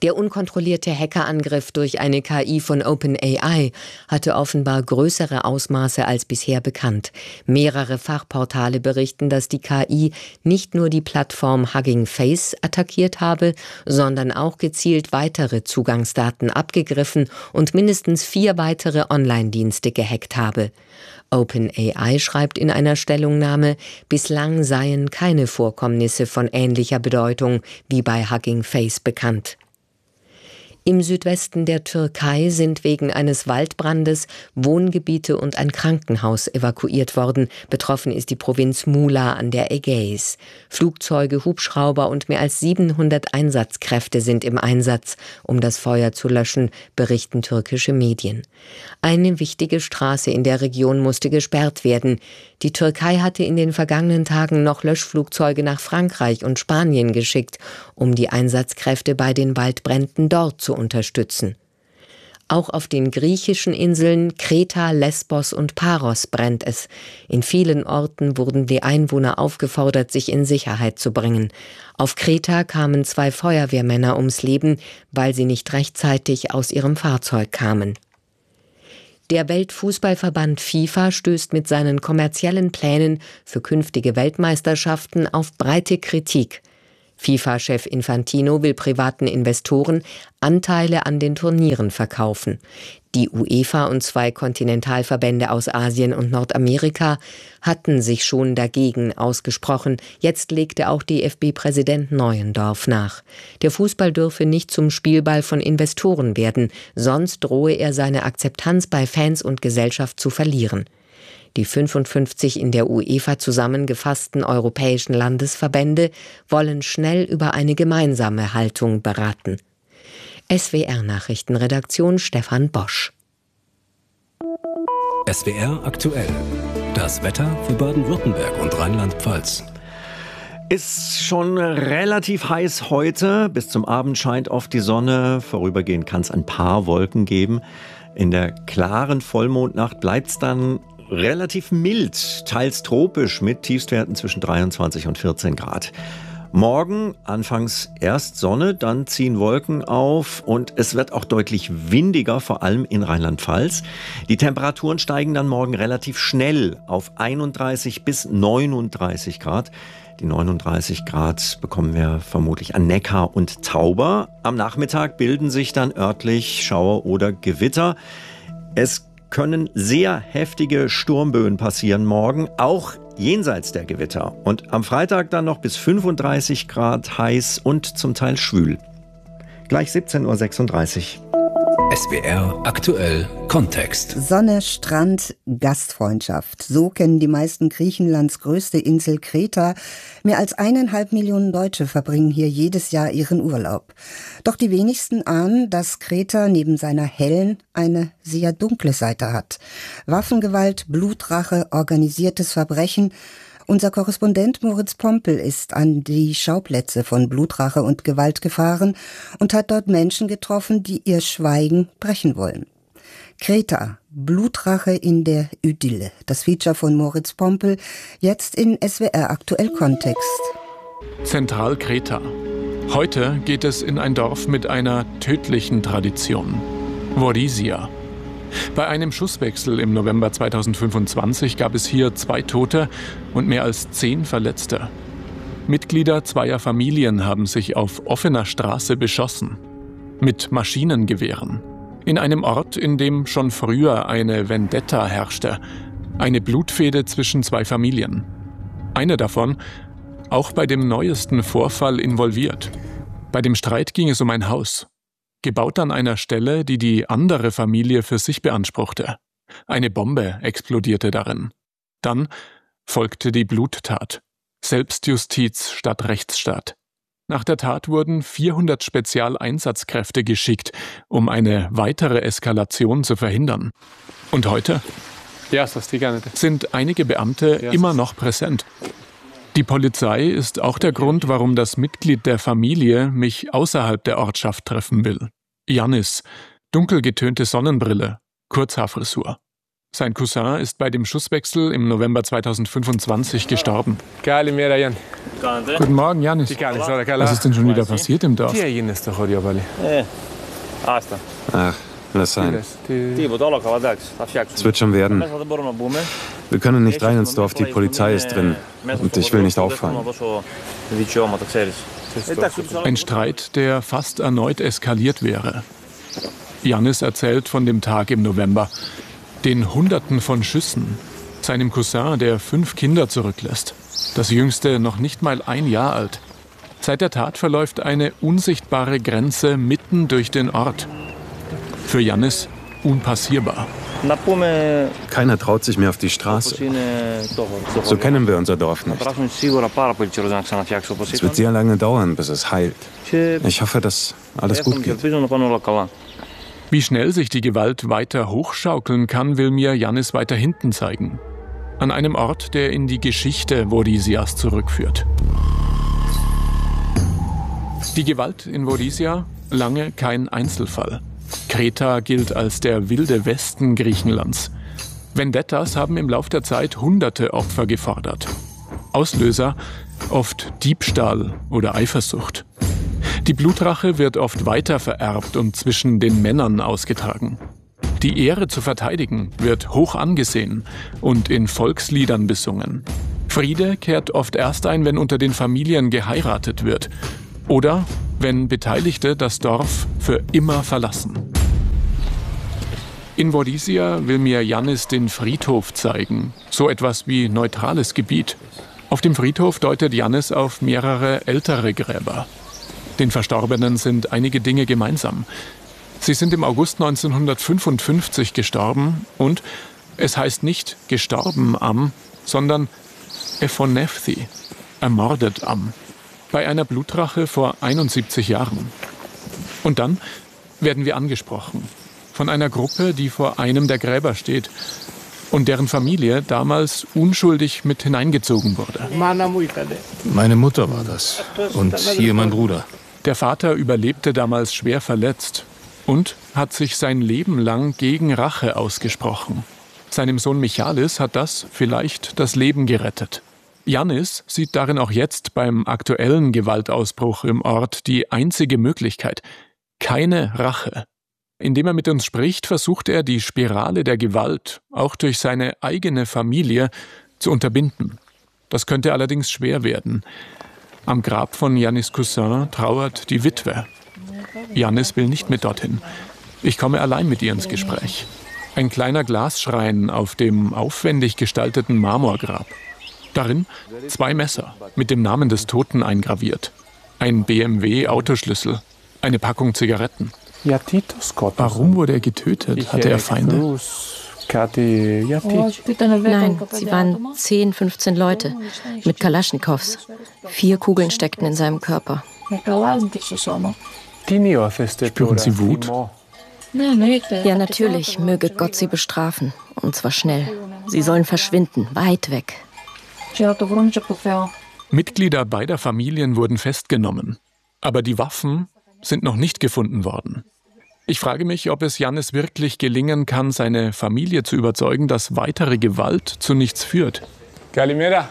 Der unkontrollierte Hackerangriff durch eine KI von OpenAI hatte offenbar größere Ausmaße als bisher bekannt. Mehrere Fachportale berichten, dass die KI nicht nur die Plattform Hugging Face attackiert habe, sondern auch gezielt weitere Zugangsdaten abgegriffen und mindestens 4 weitere Online-Dienste gehackt habe. OpenAI schreibt in einer Stellungnahme, bislang seien keine Vorkommnisse von ähnlicher Bedeutung wie bei Hugging Face bekannt. Im Südwesten der Türkei sind wegen eines Waldbrandes Wohngebiete und ein Krankenhaus evakuiert worden. Betroffen ist die Provinz Muğla an der Ägäis. Flugzeuge, Hubschrauber und mehr als 700 Einsatzkräfte sind im Einsatz, um das Feuer zu löschen, berichten türkische Medien. Eine wichtige Straße in der Region musste gesperrt werden. Die Türkei hatte in den vergangenen Tagen noch Löschflugzeuge nach Frankreich und Spanien geschickt, um die Einsatzkräfte bei den Waldbränden dort zu unterstützen. Auch auf den griechischen Inseln Kreta, Lesbos und Paros brennt es. In vielen Orten wurden die Einwohner aufgefordert, sich in Sicherheit zu bringen. Auf Kreta kamen 2 Feuerwehrmänner ums Leben, weil sie nicht rechtzeitig aus ihrem Fahrzeug kamen. Der Weltfußballverband FIFA stößt mit seinen kommerziellen Plänen für künftige Weltmeisterschaften auf breite Kritik. FIFA-Chef Infantino will privaten Investoren Anteile an den Turnieren verkaufen. Die UEFA und 2 Kontinentalverbände aus Asien und Nordamerika hatten sich schon dagegen ausgesprochen. Jetzt legte auch DFB-Präsident Neuendorf nach. Der Fußball dürfe nicht zum Spielball von Investoren werden, sonst drohe er seine Akzeptanz bei Fans und Gesellschaft zu verlieren. Die 55 in der UEFA zusammengefassten europäischen Landesverbände wollen schnell über eine gemeinsame Haltung beraten. SWR-Nachrichtenredaktion Stefan Bosch. SWR aktuell. Das Wetter für Baden-Württemberg und Rheinland-Pfalz. Ist schon relativ heiß heute. Bis zum Abend scheint oft die Sonne. Vorübergehend kann es ein paar Wolken geben. In der klaren Vollmondnacht bleibt es dann relativ mild, teils tropisch mit Tiefstwerten zwischen 23 und 14 Grad. Morgen anfangs erst Sonne, dann ziehen Wolken auf und es wird auch deutlich windiger, vor allem in Rheinland-Pfalz. Die Temperaturen steigen dann morgen relativ schnell auf 31 bis 39 Grad. Die 39 Grad bekommen wir vermutlich an Neckar und Tauber. Am Nachmittag bilden sich dann örtlich Schauer oder Gewitter. Es können sehr heftige Sturmböen passieren morgen, auch jenseits der Gewitter. Und am Freitag dann noch bis 35 Grad heiß und zum Teil schwül. Gleich 17:36 Uhr. SWR aktuell Kontext. Sonne, Strand, Gastfreundschaft. So kennen die meisten Griechenlands größte Insel Kreta. Mehr als 1,5 Millionen Deutsche verbringen hier jedes Jahr ihren Urlaub. Doch die wenigsten ahnen, dass Kreta neben seiner hellen eine sehr dunkle Seite hat. Waffengewalt, Blutrache, organisiertes Verbrechen. Unser Korrespondent Moritz Pompel ist an die Schauplätze von Blutrache und Gewalt gefahren und hat dort Menschen getroffen, die ihr Schweigen brechen wollen. Kreta, Blutrache in der Idylle. Das Feature von Moritz Pompel, jetzt in SWR aktuell Kontext. Zentral Kreta. Heute geht es in ein Dorf mit einer tödlichen Tradition. Vorisia. Bei einem Schusswechsel im November 2025 gab es hier 2 Tote und mehr als 10 Verletzte. Mitglieder 2 Familien haben sich auf offener Straße beschossen. Mit Maschinengewehren. In einem Ort, in dem schon früher eine Vendetta herrschte. Eine Blutfehde zwischen 2 Familien. Eine davon auch bei dem neuesten Vorfall involviert. Bei dem Streit ging es um ein Haus. Gebaut an einer Stelle, die die andere Familie für sich beanspruchte. Eine Bombe explodierte darin. Dann folgte die Bluttat. Selbstjustiz statt Rechtsstaat. Nach der Tat wurden 400 Spezialeinsatzkräfte geschickt, um eine weitere Eskalation zu verhindern. Und heute sind einige Beamte immer noch präsent. Die Polizei ist auch der Grund, warum das Mitglied der Familie mich außerhalb der Ortschaft treffen will. Yannis, dunkel getönte Sonnenbrille, Kurzhaarfrisur. Sein Cousin ist bei dem Schusswechsel im November 2025 gestorben. Guten Morgen, Yannis. Was ist denn schon wieder passiert im Dorf? Ach, lass sein. Es wird schon werden. Wir können nicht rein ins Dorf, die Polizei ist drin. Und ich will nicht auffallen. Ein Streit, der fast erneut eskaliert wäre. Yannis erzählt von dem Tag im November. Den Hunderten von Schüssen. Seinem Cousin, der 5 Kinder zurücklässt. Das jüngste noch nicht mal 1 Jahr alt. Seit der Tat verläuft eine unsichtbare Grenze mitten durch den Ort. Für Yannis unpassierbar. Keiner traut sich mehr auf die Straße. So kennen wir unser Dorf nicht. Es wird sehr lange dauern, bis es heilt. Ich hoffe, dass alles gut geht. Wie schnell sich die Gewalt weiter hochschaukeln kann, will mir Yannis weiter hinten zeigen. An einem Ort, der in die Geschichte Vodisias zurückführt. Die Gewalt in Vodisia, lange kein Einzelfall. Kreta gilt als der wilde Westen Griechenlands. Vendettas haben im Lauf der Zeit Hunderte Opfer gefordert. Auslöser oft Diebstahl oder Eifersucht. Die Blutrache wird oft weiter vererbt und zwischen den Männern ausgetragen. Die Ehre zu verteidigen wird hoch angesehen und in Volksliedern besungen. Friede kehrt oft erst ein, wenn unter den Familien geheiratet wird oder wenn Beteiligte das Dorf für immer verlassen. In Vodisia will mir Yannis den Friedhof zeigen, so etwas wie neutrales Gebiet. Auf dem Friedhof deutet Yannis auf mehrere ältere Gräber. Den Verstorbenen sind einige Dinge gemeinsam. Sie sind im August 1955 gestorben und es heißt nicht gestorben am, sondern ephonefthi, ermordet am, bei einer Blutrache vor 71 Jahren. Und dann werden wir angesprochen von einer Gruppe, die vor einem der Gräber steht und deren Familie damals unschuldig mit hineingezogen wurde. Meine Mutter war das und hier mein Bruder. Der Vater überlebte damals schwer verletzt und hat sich sein Leben lang gegen Rache ausgesprochen. Seinem Sohn Michalis hat das vielleicht das Leben gerettet. Yannis sieht darin auch jetzt beim aktuellen Gewaltausbruch im Ort die einzige Möglichkeit: keine Rache. Indem er mit uns spricht, versucht er, die Spirale der Gewalt auch durch seine eigene Familie zu unterbinden. Das könnte allerdings schwer werden. Am Grab von Yannis Cousin trauert die Witwe. Yannis will nicht mit dorthin. Ich komme allein mit ihr ins Gespräch. Ein kleiner Glasschrein auf dem aufwendig gestalteten Marmorgrab. Darin 2 Messer mit dem Namen des Toten eingraviert. Ein BMW-Autoschlüssel, eine Packung Zigaretten. Warum wurde er getötet? Hatte er Feinde? Nein, sie waren 10, 15 Leute mit Kalaschnikows. 4 Kugeln steckten in seinem Körper. Spüren Sie Wut? Ja, natürlich, möge Gott sie bestrafen. Und zwar schnell. Sie sollen verschwinden, weit weg. Mitglieder beider Familien wurden festgenommen. Aber die Waffen sind noch nicht gefunden worden. Ich frage mich, ob es Yannis wirklich gelingen kann, seine Familie zu überzeugen, dass weitere Gewalt zu nichts führt. Kalimera.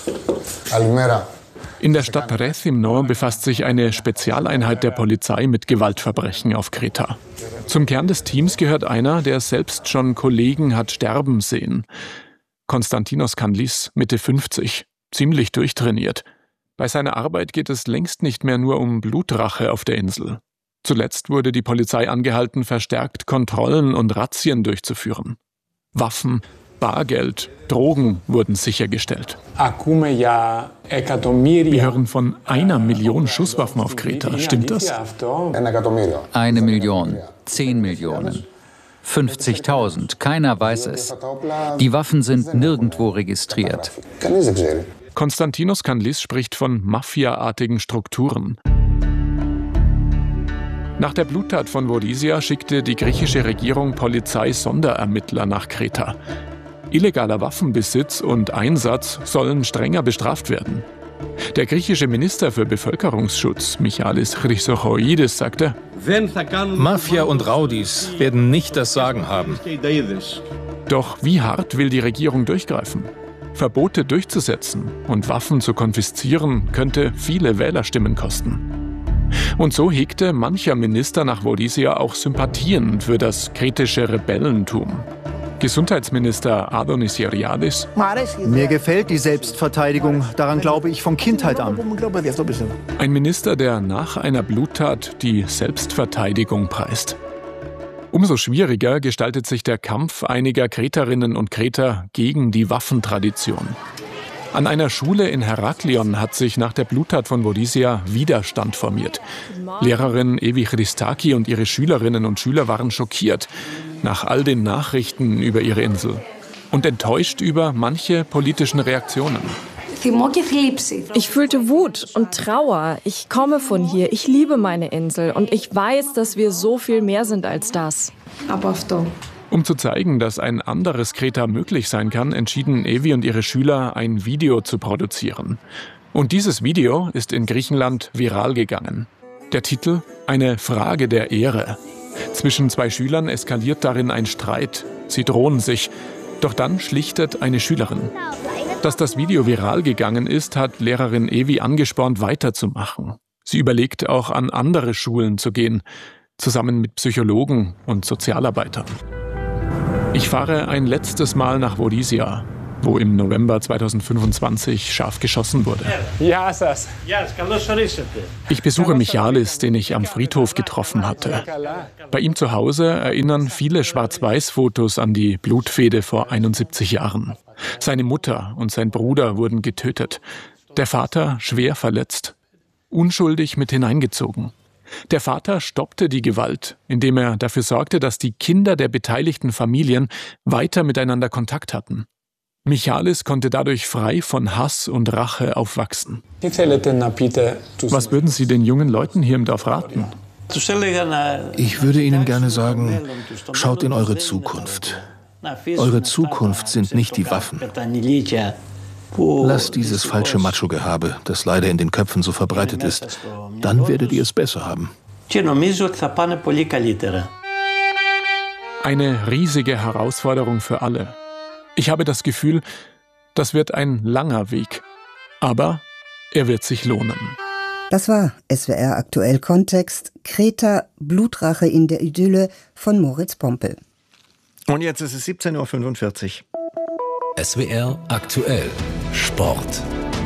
In der Stadt Rethymno befasst sich eine Spezialeinheit der Polizei mit Gewaltverbrechen auf Kreta. Zum Kern des Teams gehört einer, der selbst schon Kollegen hat sterben sehen. Konstantinos Kanlis, Mitte 50, ziemlich durchtrainiert. Bei seiner Arbeit geht es längst nicht mehr nur um Blutrache auf der Insel. Zuletzt wurde die Polizei angehalten, verstärkt Kontrollen und Razzien durchzuführen. Waffen, Bargeld, Drogen wurden sichergestellt. Wir hören von 1 Million Schusswaffen auf Kreta. Stimmt das? 1 Million, 10 Millionen, 50.000. Keiner weiß es. Die Waffen sind nirgendwo registriert. Konstantinos Kanlis spricht von mafiaartigen Strukturen. Nach der Bluttat von Vodisia schickte die griechische Regierung Polizei-Sonderermittler nach Kreta. Illegaler Waffenbesitz und Einsatz sollen strenger bestraft werden. Der griechische Minister für Bevölkerungsschutz, Michalis Chrysochoidis, sagte: Mafia und Raudis werden nicht das Sagen haben. Doch wie hart will die Regierung durchgreifen? Verbote durchzusetzen und Waffen zu konfiszieren, könnte viele Wählerstimmen kosten. Und so hegte mancher Minister nach Vodysia auch Sympathien für das kritische Rebellentum. Gesundheitsminister Adonis Yeriadis: Mir gefällt die Selbstverteidigung, daran glaube ich von Kindheit an. Ein Minister, der nach einer Bluttat die Selbstverteidigung preist. Umso schwieriger gestaltet sich der Kampf einiger Kreterinnen und Kreter gegen die Waffentradition. An einer Schule in Heraklion hat sich nach der Bluttat von Vodysia Widerstand formiert. Lehrerin Evi Christaki und ihre Schülerinnen und Schüler waren schockiert nach all den Nachrichten über ihre Insel und enttäuscht über manche politischen Reaktionen. Ich fühlte Wut und Trauer. Ich komme von hier, ich liebe meine Insel und ich weiß, dass wir so viel mehr sind als das. Um zu zeigen, dass ein anderes Kreta möglich sein kann, entschieden Evi und ihre Schüler, ein Video zu produzieren. Und dieses Video ist in Griechenland viral gegangen. Der Titel: Eine Frage der Ehre. Zwischen zwei Schülern eskaliert darin ein Streit. Sie drohen sich. Doch dann schlichtet eine Schülerin. Dass das Video viral gegangen ist, hat Lehrerin Evi angespornt, weiterzumachen. Sie überlegt auch, an andere Schulen zu gehen, zusammen mit Psychologen und Sozialarbeitern. Ich fahre ein letztes Mal nach Vodysia, wo im November 2025 scharf geschossen wurde. Ich besuche Michalis, den ich am Friedhof getroffen hatte. Bei ihm zu Hause erinnern viele Schwarz-Weiß-Fotos an die Blutfehde vor 71 Jahren. Seine Mutter und sein Bruder wurden getötet. Der Vater schwer verletzt. Unschuldig mit hineingezogen. Der Vater stoppte die Gewalt, indem er dafür sorgte, dass die Kinder der beteiligten Familien weiter miteinander Kontakt hatten. Michalis konnte dadurch frei von Hass und Rache aufwachsen. Was würden Sie den jungen Leuten hier im Dorf raten? Ich würde Ihnen gerne sagen, schaut in eure Zukunft. Eure Zukunft sind nicht die Waffen. Lasst dieses falsche Macho-Gehabe, das leider in den Köpfen so verbreitet ist. Dann werdet ihr es besser haben. Eine riesige Herausforderung für alle. Ich habe das Gefühl, das wird ein langer Weg. Aber er wird sich lohnen. Das war SWR Aktuell Kontext. Kreta, Blutrache in der Idylle von Moritz Pompel. Und jetzt ist es 17:45 Uhr. SWR Aktuell Sport.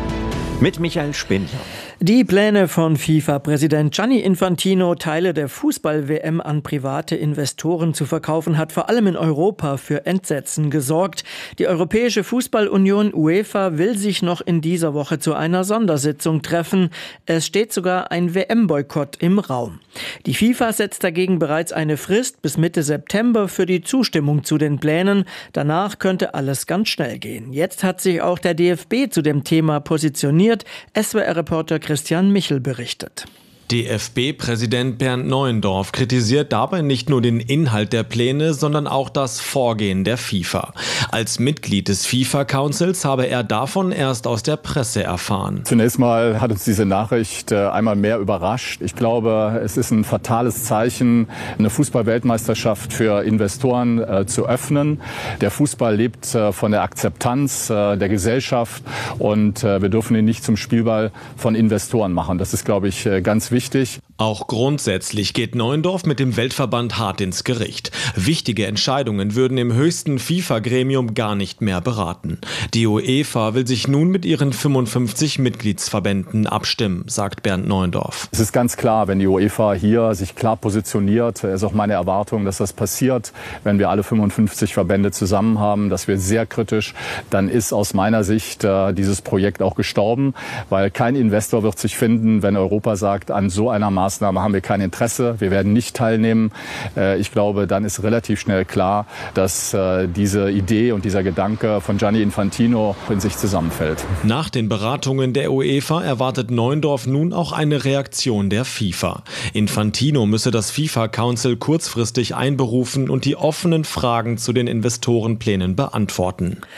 Mit Michael Spindler. Die Pläne von FIFA-Präsident Gianni Infantino, Teile der Fußball-WM an private Investoren zu verkaufen, hat vor allem in Europa für Entsetzen gesorgt. Die Europäische Fußballunion UEFA will sich noch in dieser Woche zu einer Sondersitzung treffen. Es steht sogar ein WM-Boykott im Raum. Die FIFA setzt dagegen bereits eine Frist bis Mitte September für die Zustimmung zu den Plänen. Danach könnte alles ganz schnell gehen. Jetzt hat sich auch der DFB zu dem Thema positioniert. SWR-Reporter Christian Michel berichtet. DFB-Präsident Bernd Neuendorf kritisiert dabei nicht nur den Inhalt der Pläne, sondern auch das Vorgehen der FIFA. Als Mitglied des FIFA-Councils habe er davon erst aus der Presse erfahren. Zunächst mal hat uns diese Nachricht einmal mehr überrascht. Ich glaube, es ist ein fatales Zeichen, eine Fußball-Weltmeisterschaft für Investoren zu öffnen. Der Fußball lebt von der Akzeptanz der Gesellschaft und wir dürfen ihn nicht zum Spielball von Investoren machen. Das ist, glaube ich, ganz wichtig. Auch grundsätzlich geht Neuendorf mit dem Weltverband hart ins Gericht. Wichtige Entscheidungen würden im höchsten FIFA-Gremium gar nicht mehr beraten. Die UEFA will sich nun mit ihren 55 Mitgliedsverbänden abstimmen, sagt Bernd Neuendorf. Es ist ganz klar, wenn die UEFA hier sich klar positioniert, ist auch meine Erwartung, dass das passiert, wenn wir alle 55 Verbände zusammen haben. Das wird sehr kritisch. Dann ist aus meiner Sicht dieses Projekt auch gestorben, weil kein Investor wird sich finden, wenn Europa sagt, an so einer Maßnahme haben wir kein Interesse, wir werden nicht teilnehmen. Ich glaube, dann ist relativ schnell klar, dass diese Idee und dieser Gedanke von Gianni Infantino in sich zusammenfällt. Nach den Beratungen der UEFA erwartet Neuendorf nun auch eine Reaktion der FIFA. Infantino müsse das FIFA-Council kurzfristig einberufen und die offenen Fragen zu den Investorenplänen beantworten.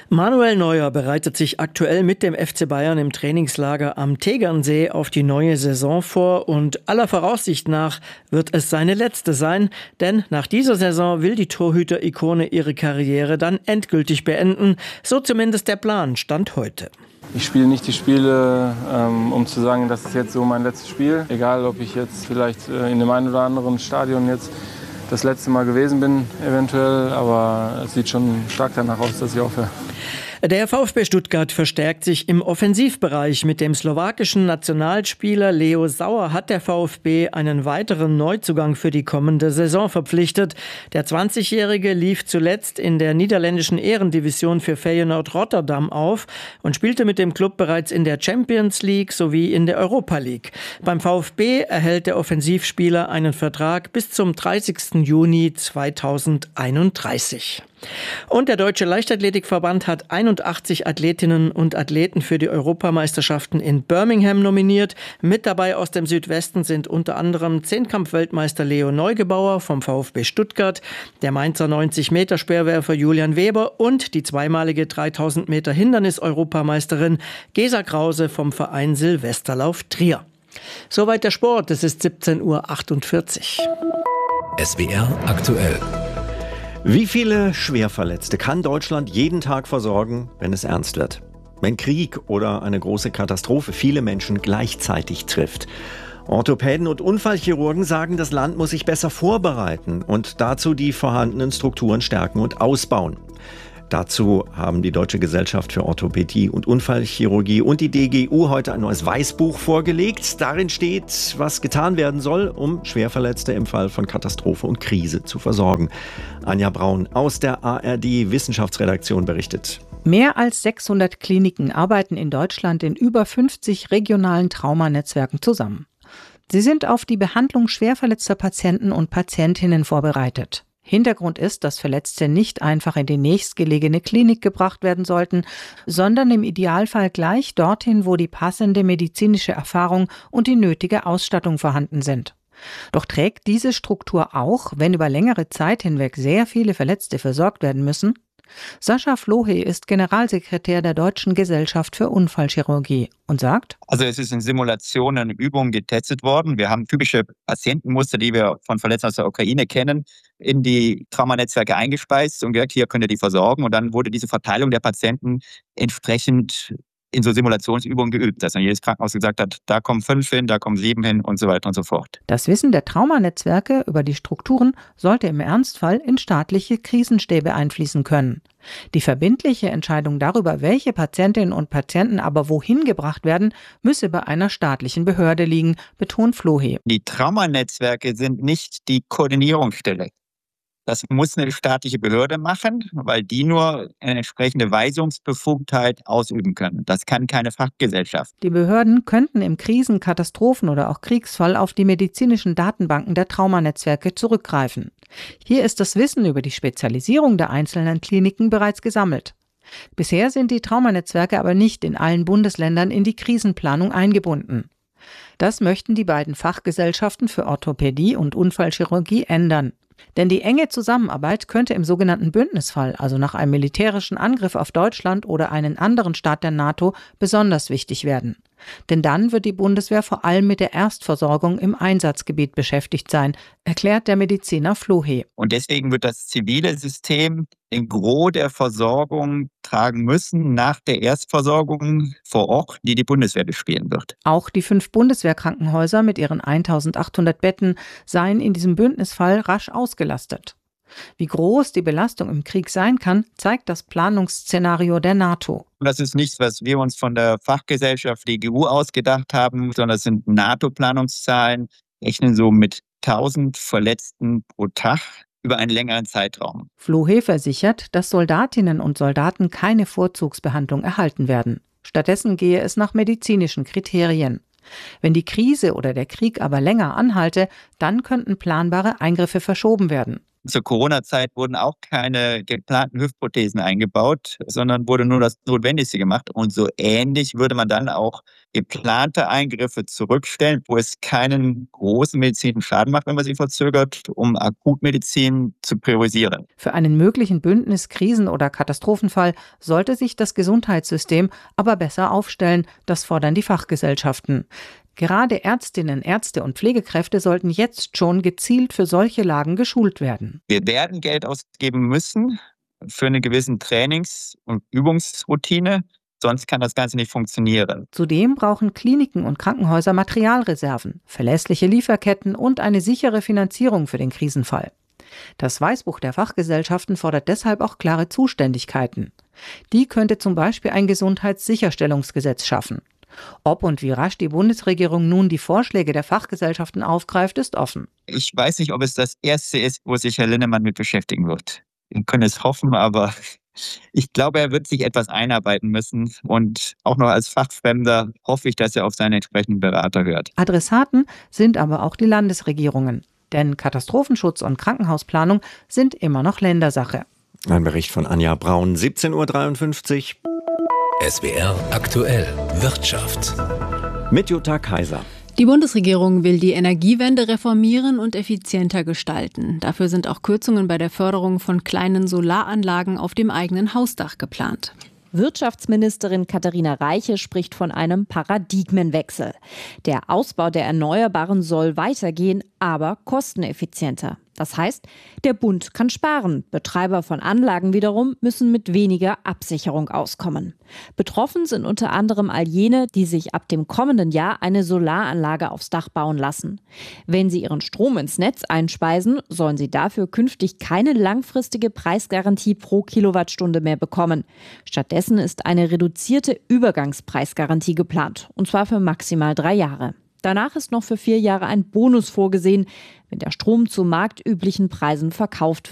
Manuel Neuer bereitet sich aktuell mit dem FC Bayern im Trainingslager am Tegernsee auf die neue Saison vor und aller Voraussicht nach wird es seine letzte sein, denn nach dieser Saison will die Torhüter-Ikone ihre Karriere dann endgültig beenden, so zumindest der Plan, Stand heute. Ich spiele nicht die Spiele, um zu sagen, das ist jetzt so mein letztes Spiel. Egal, ob ich jetzt vielleicht in dem einen oder anderen Stadion jetzt das letzte Mal gewesen bin, eventuell, aber es sieht schon stark danach aus, dass ich aufhöre. Der VfB Stuttgart verstärkt sich im Offensivbereich. Mit dem slowakischen Nationalspieler Leo Sauer hat der VfB einen weiteren Neuzugang für die kommende Saison verpflichtet. Der 20-Jährige lief zuletzt in der niederländischen Ehrendivision für Feyenoord Rotterdam auf und spielte mit dem Club bereits in der Champions League sowie in der Europa League. Beim VfB erhält der Offensivspieler einen Vertrag bis zum 30. Juni 2031. Und der Deutsche Leichtathletikverband hat 81 Athletinnen und Athleten für die Europameisterschaften in Birmingham nominiert. Mit dabei aus dem Südwesten sind unter anderem Zehnkampf-Weltmeister Leo Neugebauer vom VfB Stuttgart, der Mainzer 90-Meter-Speerwerfer Julian Weber und die zweimalige 3000 Meter Hindernis-Europameisterin Gesa Krause vom Verein Silvesterlauf Trier. Soweit der Sport, es ist 17:48 Uhr. SWR aktuell. Wie viele Schwerverletzte kann Deutschland jeden Tag versorgen, wenn es ernst wird? Wenn Krieg oder eine große Katastrophe viele Menschen gleichzeitig trifft. Orthopäden und Unfallchirurgen sagen, das Land muss sich besser vorbereiten und dazu die vorhandenen Strukturen stärken und ausbauen. Dazu haben die Deutsche Gesellschaft für Orthopädie und Unfallchirurgie und die DGU heute ein neues Weißbuch vorgelegt. Darin steht, was getan werden soll, um Schwerverletzte im Fall von Katastrophe und Krise zu versorgen. Anja Braun aus der ARD-Wissenschaftsredaktion berichtet. Mehr als 600 Kliniken arbeiten in Deutschland in über 50 regionalen Traumanetzwerken zusammen. Sie sind auf die Behandlung schwerverletzter Patienten und Patientinnen vorbereitet. Hintergrund ist, dass Verletzte nicht einfach in die nächstgelegene Klinik gebracht werden sollten, sondern im Idealfall gleich dorthin, wo die passende medizinische Erfahrung und die nötige Ausstattung vorhanden sind. Doch trägt diese Struktur auch, wenn über längere Zeit hinweg sehr viele Verletzte versorgt werden müssen? Sascha Flohe ist Generalsekretär der Deutschen Gesellschaft für Unfallchirurgie und sagt: Also es ist in Simulationen und Übungen getestet worden. Wir haben typische Patientenmuster, die wir von Verletzten aus der Ukraine kennen, in die Traumanetzwerke eingespeist und gesagt, hier könnt ihr die versorgen. Und dann wurde diese Verteilung der Patienten entsprechend in so Simulationsübungen geübt, dass dann jedes Krankenhaus gesagt hat, da kommen 5 hin, da kommen 7 hin und so weiter und so fort. Das Wissen der Traumanetzwerke über die Strukturen sollte im Ernstfall in staatliche Krisenstäbe einfließen können. Die verbindliche Entscheidung darüber, welche Patientinnen und Patienten aber wohin gebracht werden, müsse bei einer staatlichen Behörde liegen, betont Flohe. Die Traumanetzwerke sind nicht die Koordinierungsstelle. Das muss eine staatliche Behörde machen, weil die nur eine entsprechende Weisungsbefugtheit ausüben können. Das kann keine Fachgesellschaft. Die Behörden könnten im Krisen-, Katastrophen- oder auch Kriegsfall auf die medizinischen Datenbanken der Traumanetzwerke zurückgreifen. Hier ist das Wissen über die Spezialisierung der einzelnen Kliniken bereits gesammelt. Bisher sind die Traumanetzwerke aber nicht in allen Bundesländern in die Krisenplanung eingebunden. Das möchten die beiden Fachgesellschaften für Orthopädie und Unfallchirurgie ändern. Denn die enge Zusammenarbeit könnte im sogenannten Bündnisfall, also nach einem militärischen Angriff auf Deutschland oder einen anderen Staat der NATO, besonders wichtig werden. Denn dann wird die Bundeswehr vor allem mit der Erstversorgung im Einsatzgebiet beschäftigt sein, erklärt der Mediziner Flohe. Und deswegen wird das zivile System den Gros der Versorgung tragen müssen nach der Erstversorgung vor Ort, die die Bundeswehr bespielen wird. Auch die 5 Bundeswehrkrankenhäuser mit ihren 1800 Betten seien in diesem Bündnisfall rasch ausgelastet. Wie groß die Belastung im Krieg sein kann, zeigt das Planungsszenario der NATO. Das ist nichts, was wir uns von der Fachgesellschaft DGU ausgedacht haben, sondern das sind NATO-Planungszahlen, rechnen so mit 1000 Verletzten pro Tag über einen längeren Zeitraum. Flohe versichert, dass Soldatinnen und Soldaten keine Vorzugsbehandlung erhalten werden. Stattdessen gehe es nach medizinischen Kriterien. Wenn die Krise oder der Krieg aber länger anhalte, dann könnten planbare Eingriffe verschoben werden. Zur Corona-Zeit wurden auch keine geplanten Hüftprothesen eingebaut, sondern wurde nur das Notwendigste gemacht. Und so ähnlich würde man dann auch geplante Eingriffe zurückstellen, wo es keinen großen medizinischen Schaden macht, wenn man sie verzögert, um Akutmedizin zu priorisieren. Für einen möglichen Bündnis-, Krisen- oder Katastrophenfall sollte sich das Gesundheitssystem aber besser aufstellen. Das fordern die Fachgesellschaften. Gerade Ärztinnen, Ärzte und Pflegekräfte sollten jetzt schon gezielt für solche Lagen geschult werden. Wir werden Geld ausgeben müssen für eine gewisse Trainings- und Übungsroutine. Sonst kann das Ganze nicht funktionieren. Zudem brauchen Kliniken und Krankenhäuser Materialreserven, verlässliche Lieferketten und eine sichere Finanzierung für den Krisenfall. Das Weißbuch der Fachgesellschaften fordert deshalb auch klare Zuständigkeiten. Die könnte zum Beispiel ein Gesundheitssicherstellungsgesetz schaffen. Ob und wie rasch die Bundesregierung nun die Vorschläge der Fachgesellschaften aufgreift, ist offen. Ich weiß nicht, ob es das Erste ist, wo sich Herr Linnemann mit beschäftigen wird. Wir können es hoffen, aber ich glaube, er wird sich etwas einarbeiten müssen. Und auch noch als Fachfremder hoffe ich, dass er auf seine entsprechenden Berater hört. Adressaten sind aber auch die Landesregierungen. Denn Katastrophenschutz und Krankenhausplanung sind immer noch Ländersache. Ein Bericht von Anja Braun, 17:53 Uhr. SWR aktuell Wirtschaft. Mit Jutta Kaiser. Die Bundesregierung will die Energiewende reformieren und effizienter gestalten. Dafür sind auch Kürzungen bei der Förderung von kleinen Solaranlagen auf dem eigenen Hausdach geplant. Wirtschaftsministerin Katharina Reiche spricht von einem Paradigmenwechsel. Der Ausbau der Erneuerbaren soll weitergehen, aber kosteneffizienter. Das heißt, der Bund kann sparen. Betreiber von Anlagen wiederum müssen mit weniger Absicherung auskommen. Betroffen sind unter anderem all jene, die sich ab dem kommenden Jahr eine Solaranlage aufs Dach bauen lassen. Wenn sie ihren Strom ins Netz einspeisen, sollen sie dafür künftig keine langfristige Preisgarantie pro Kilowattstunde mehr bekommen. Stattdessen ist eine reduzierte Übergangspreisgarantie geplant, und zwar für maximal 3 Jahre. Danach ist noch für 4 Jahre ein Bonus vorgesehen, wenn der Strom zu marktüblichen Preisen verkauft wird.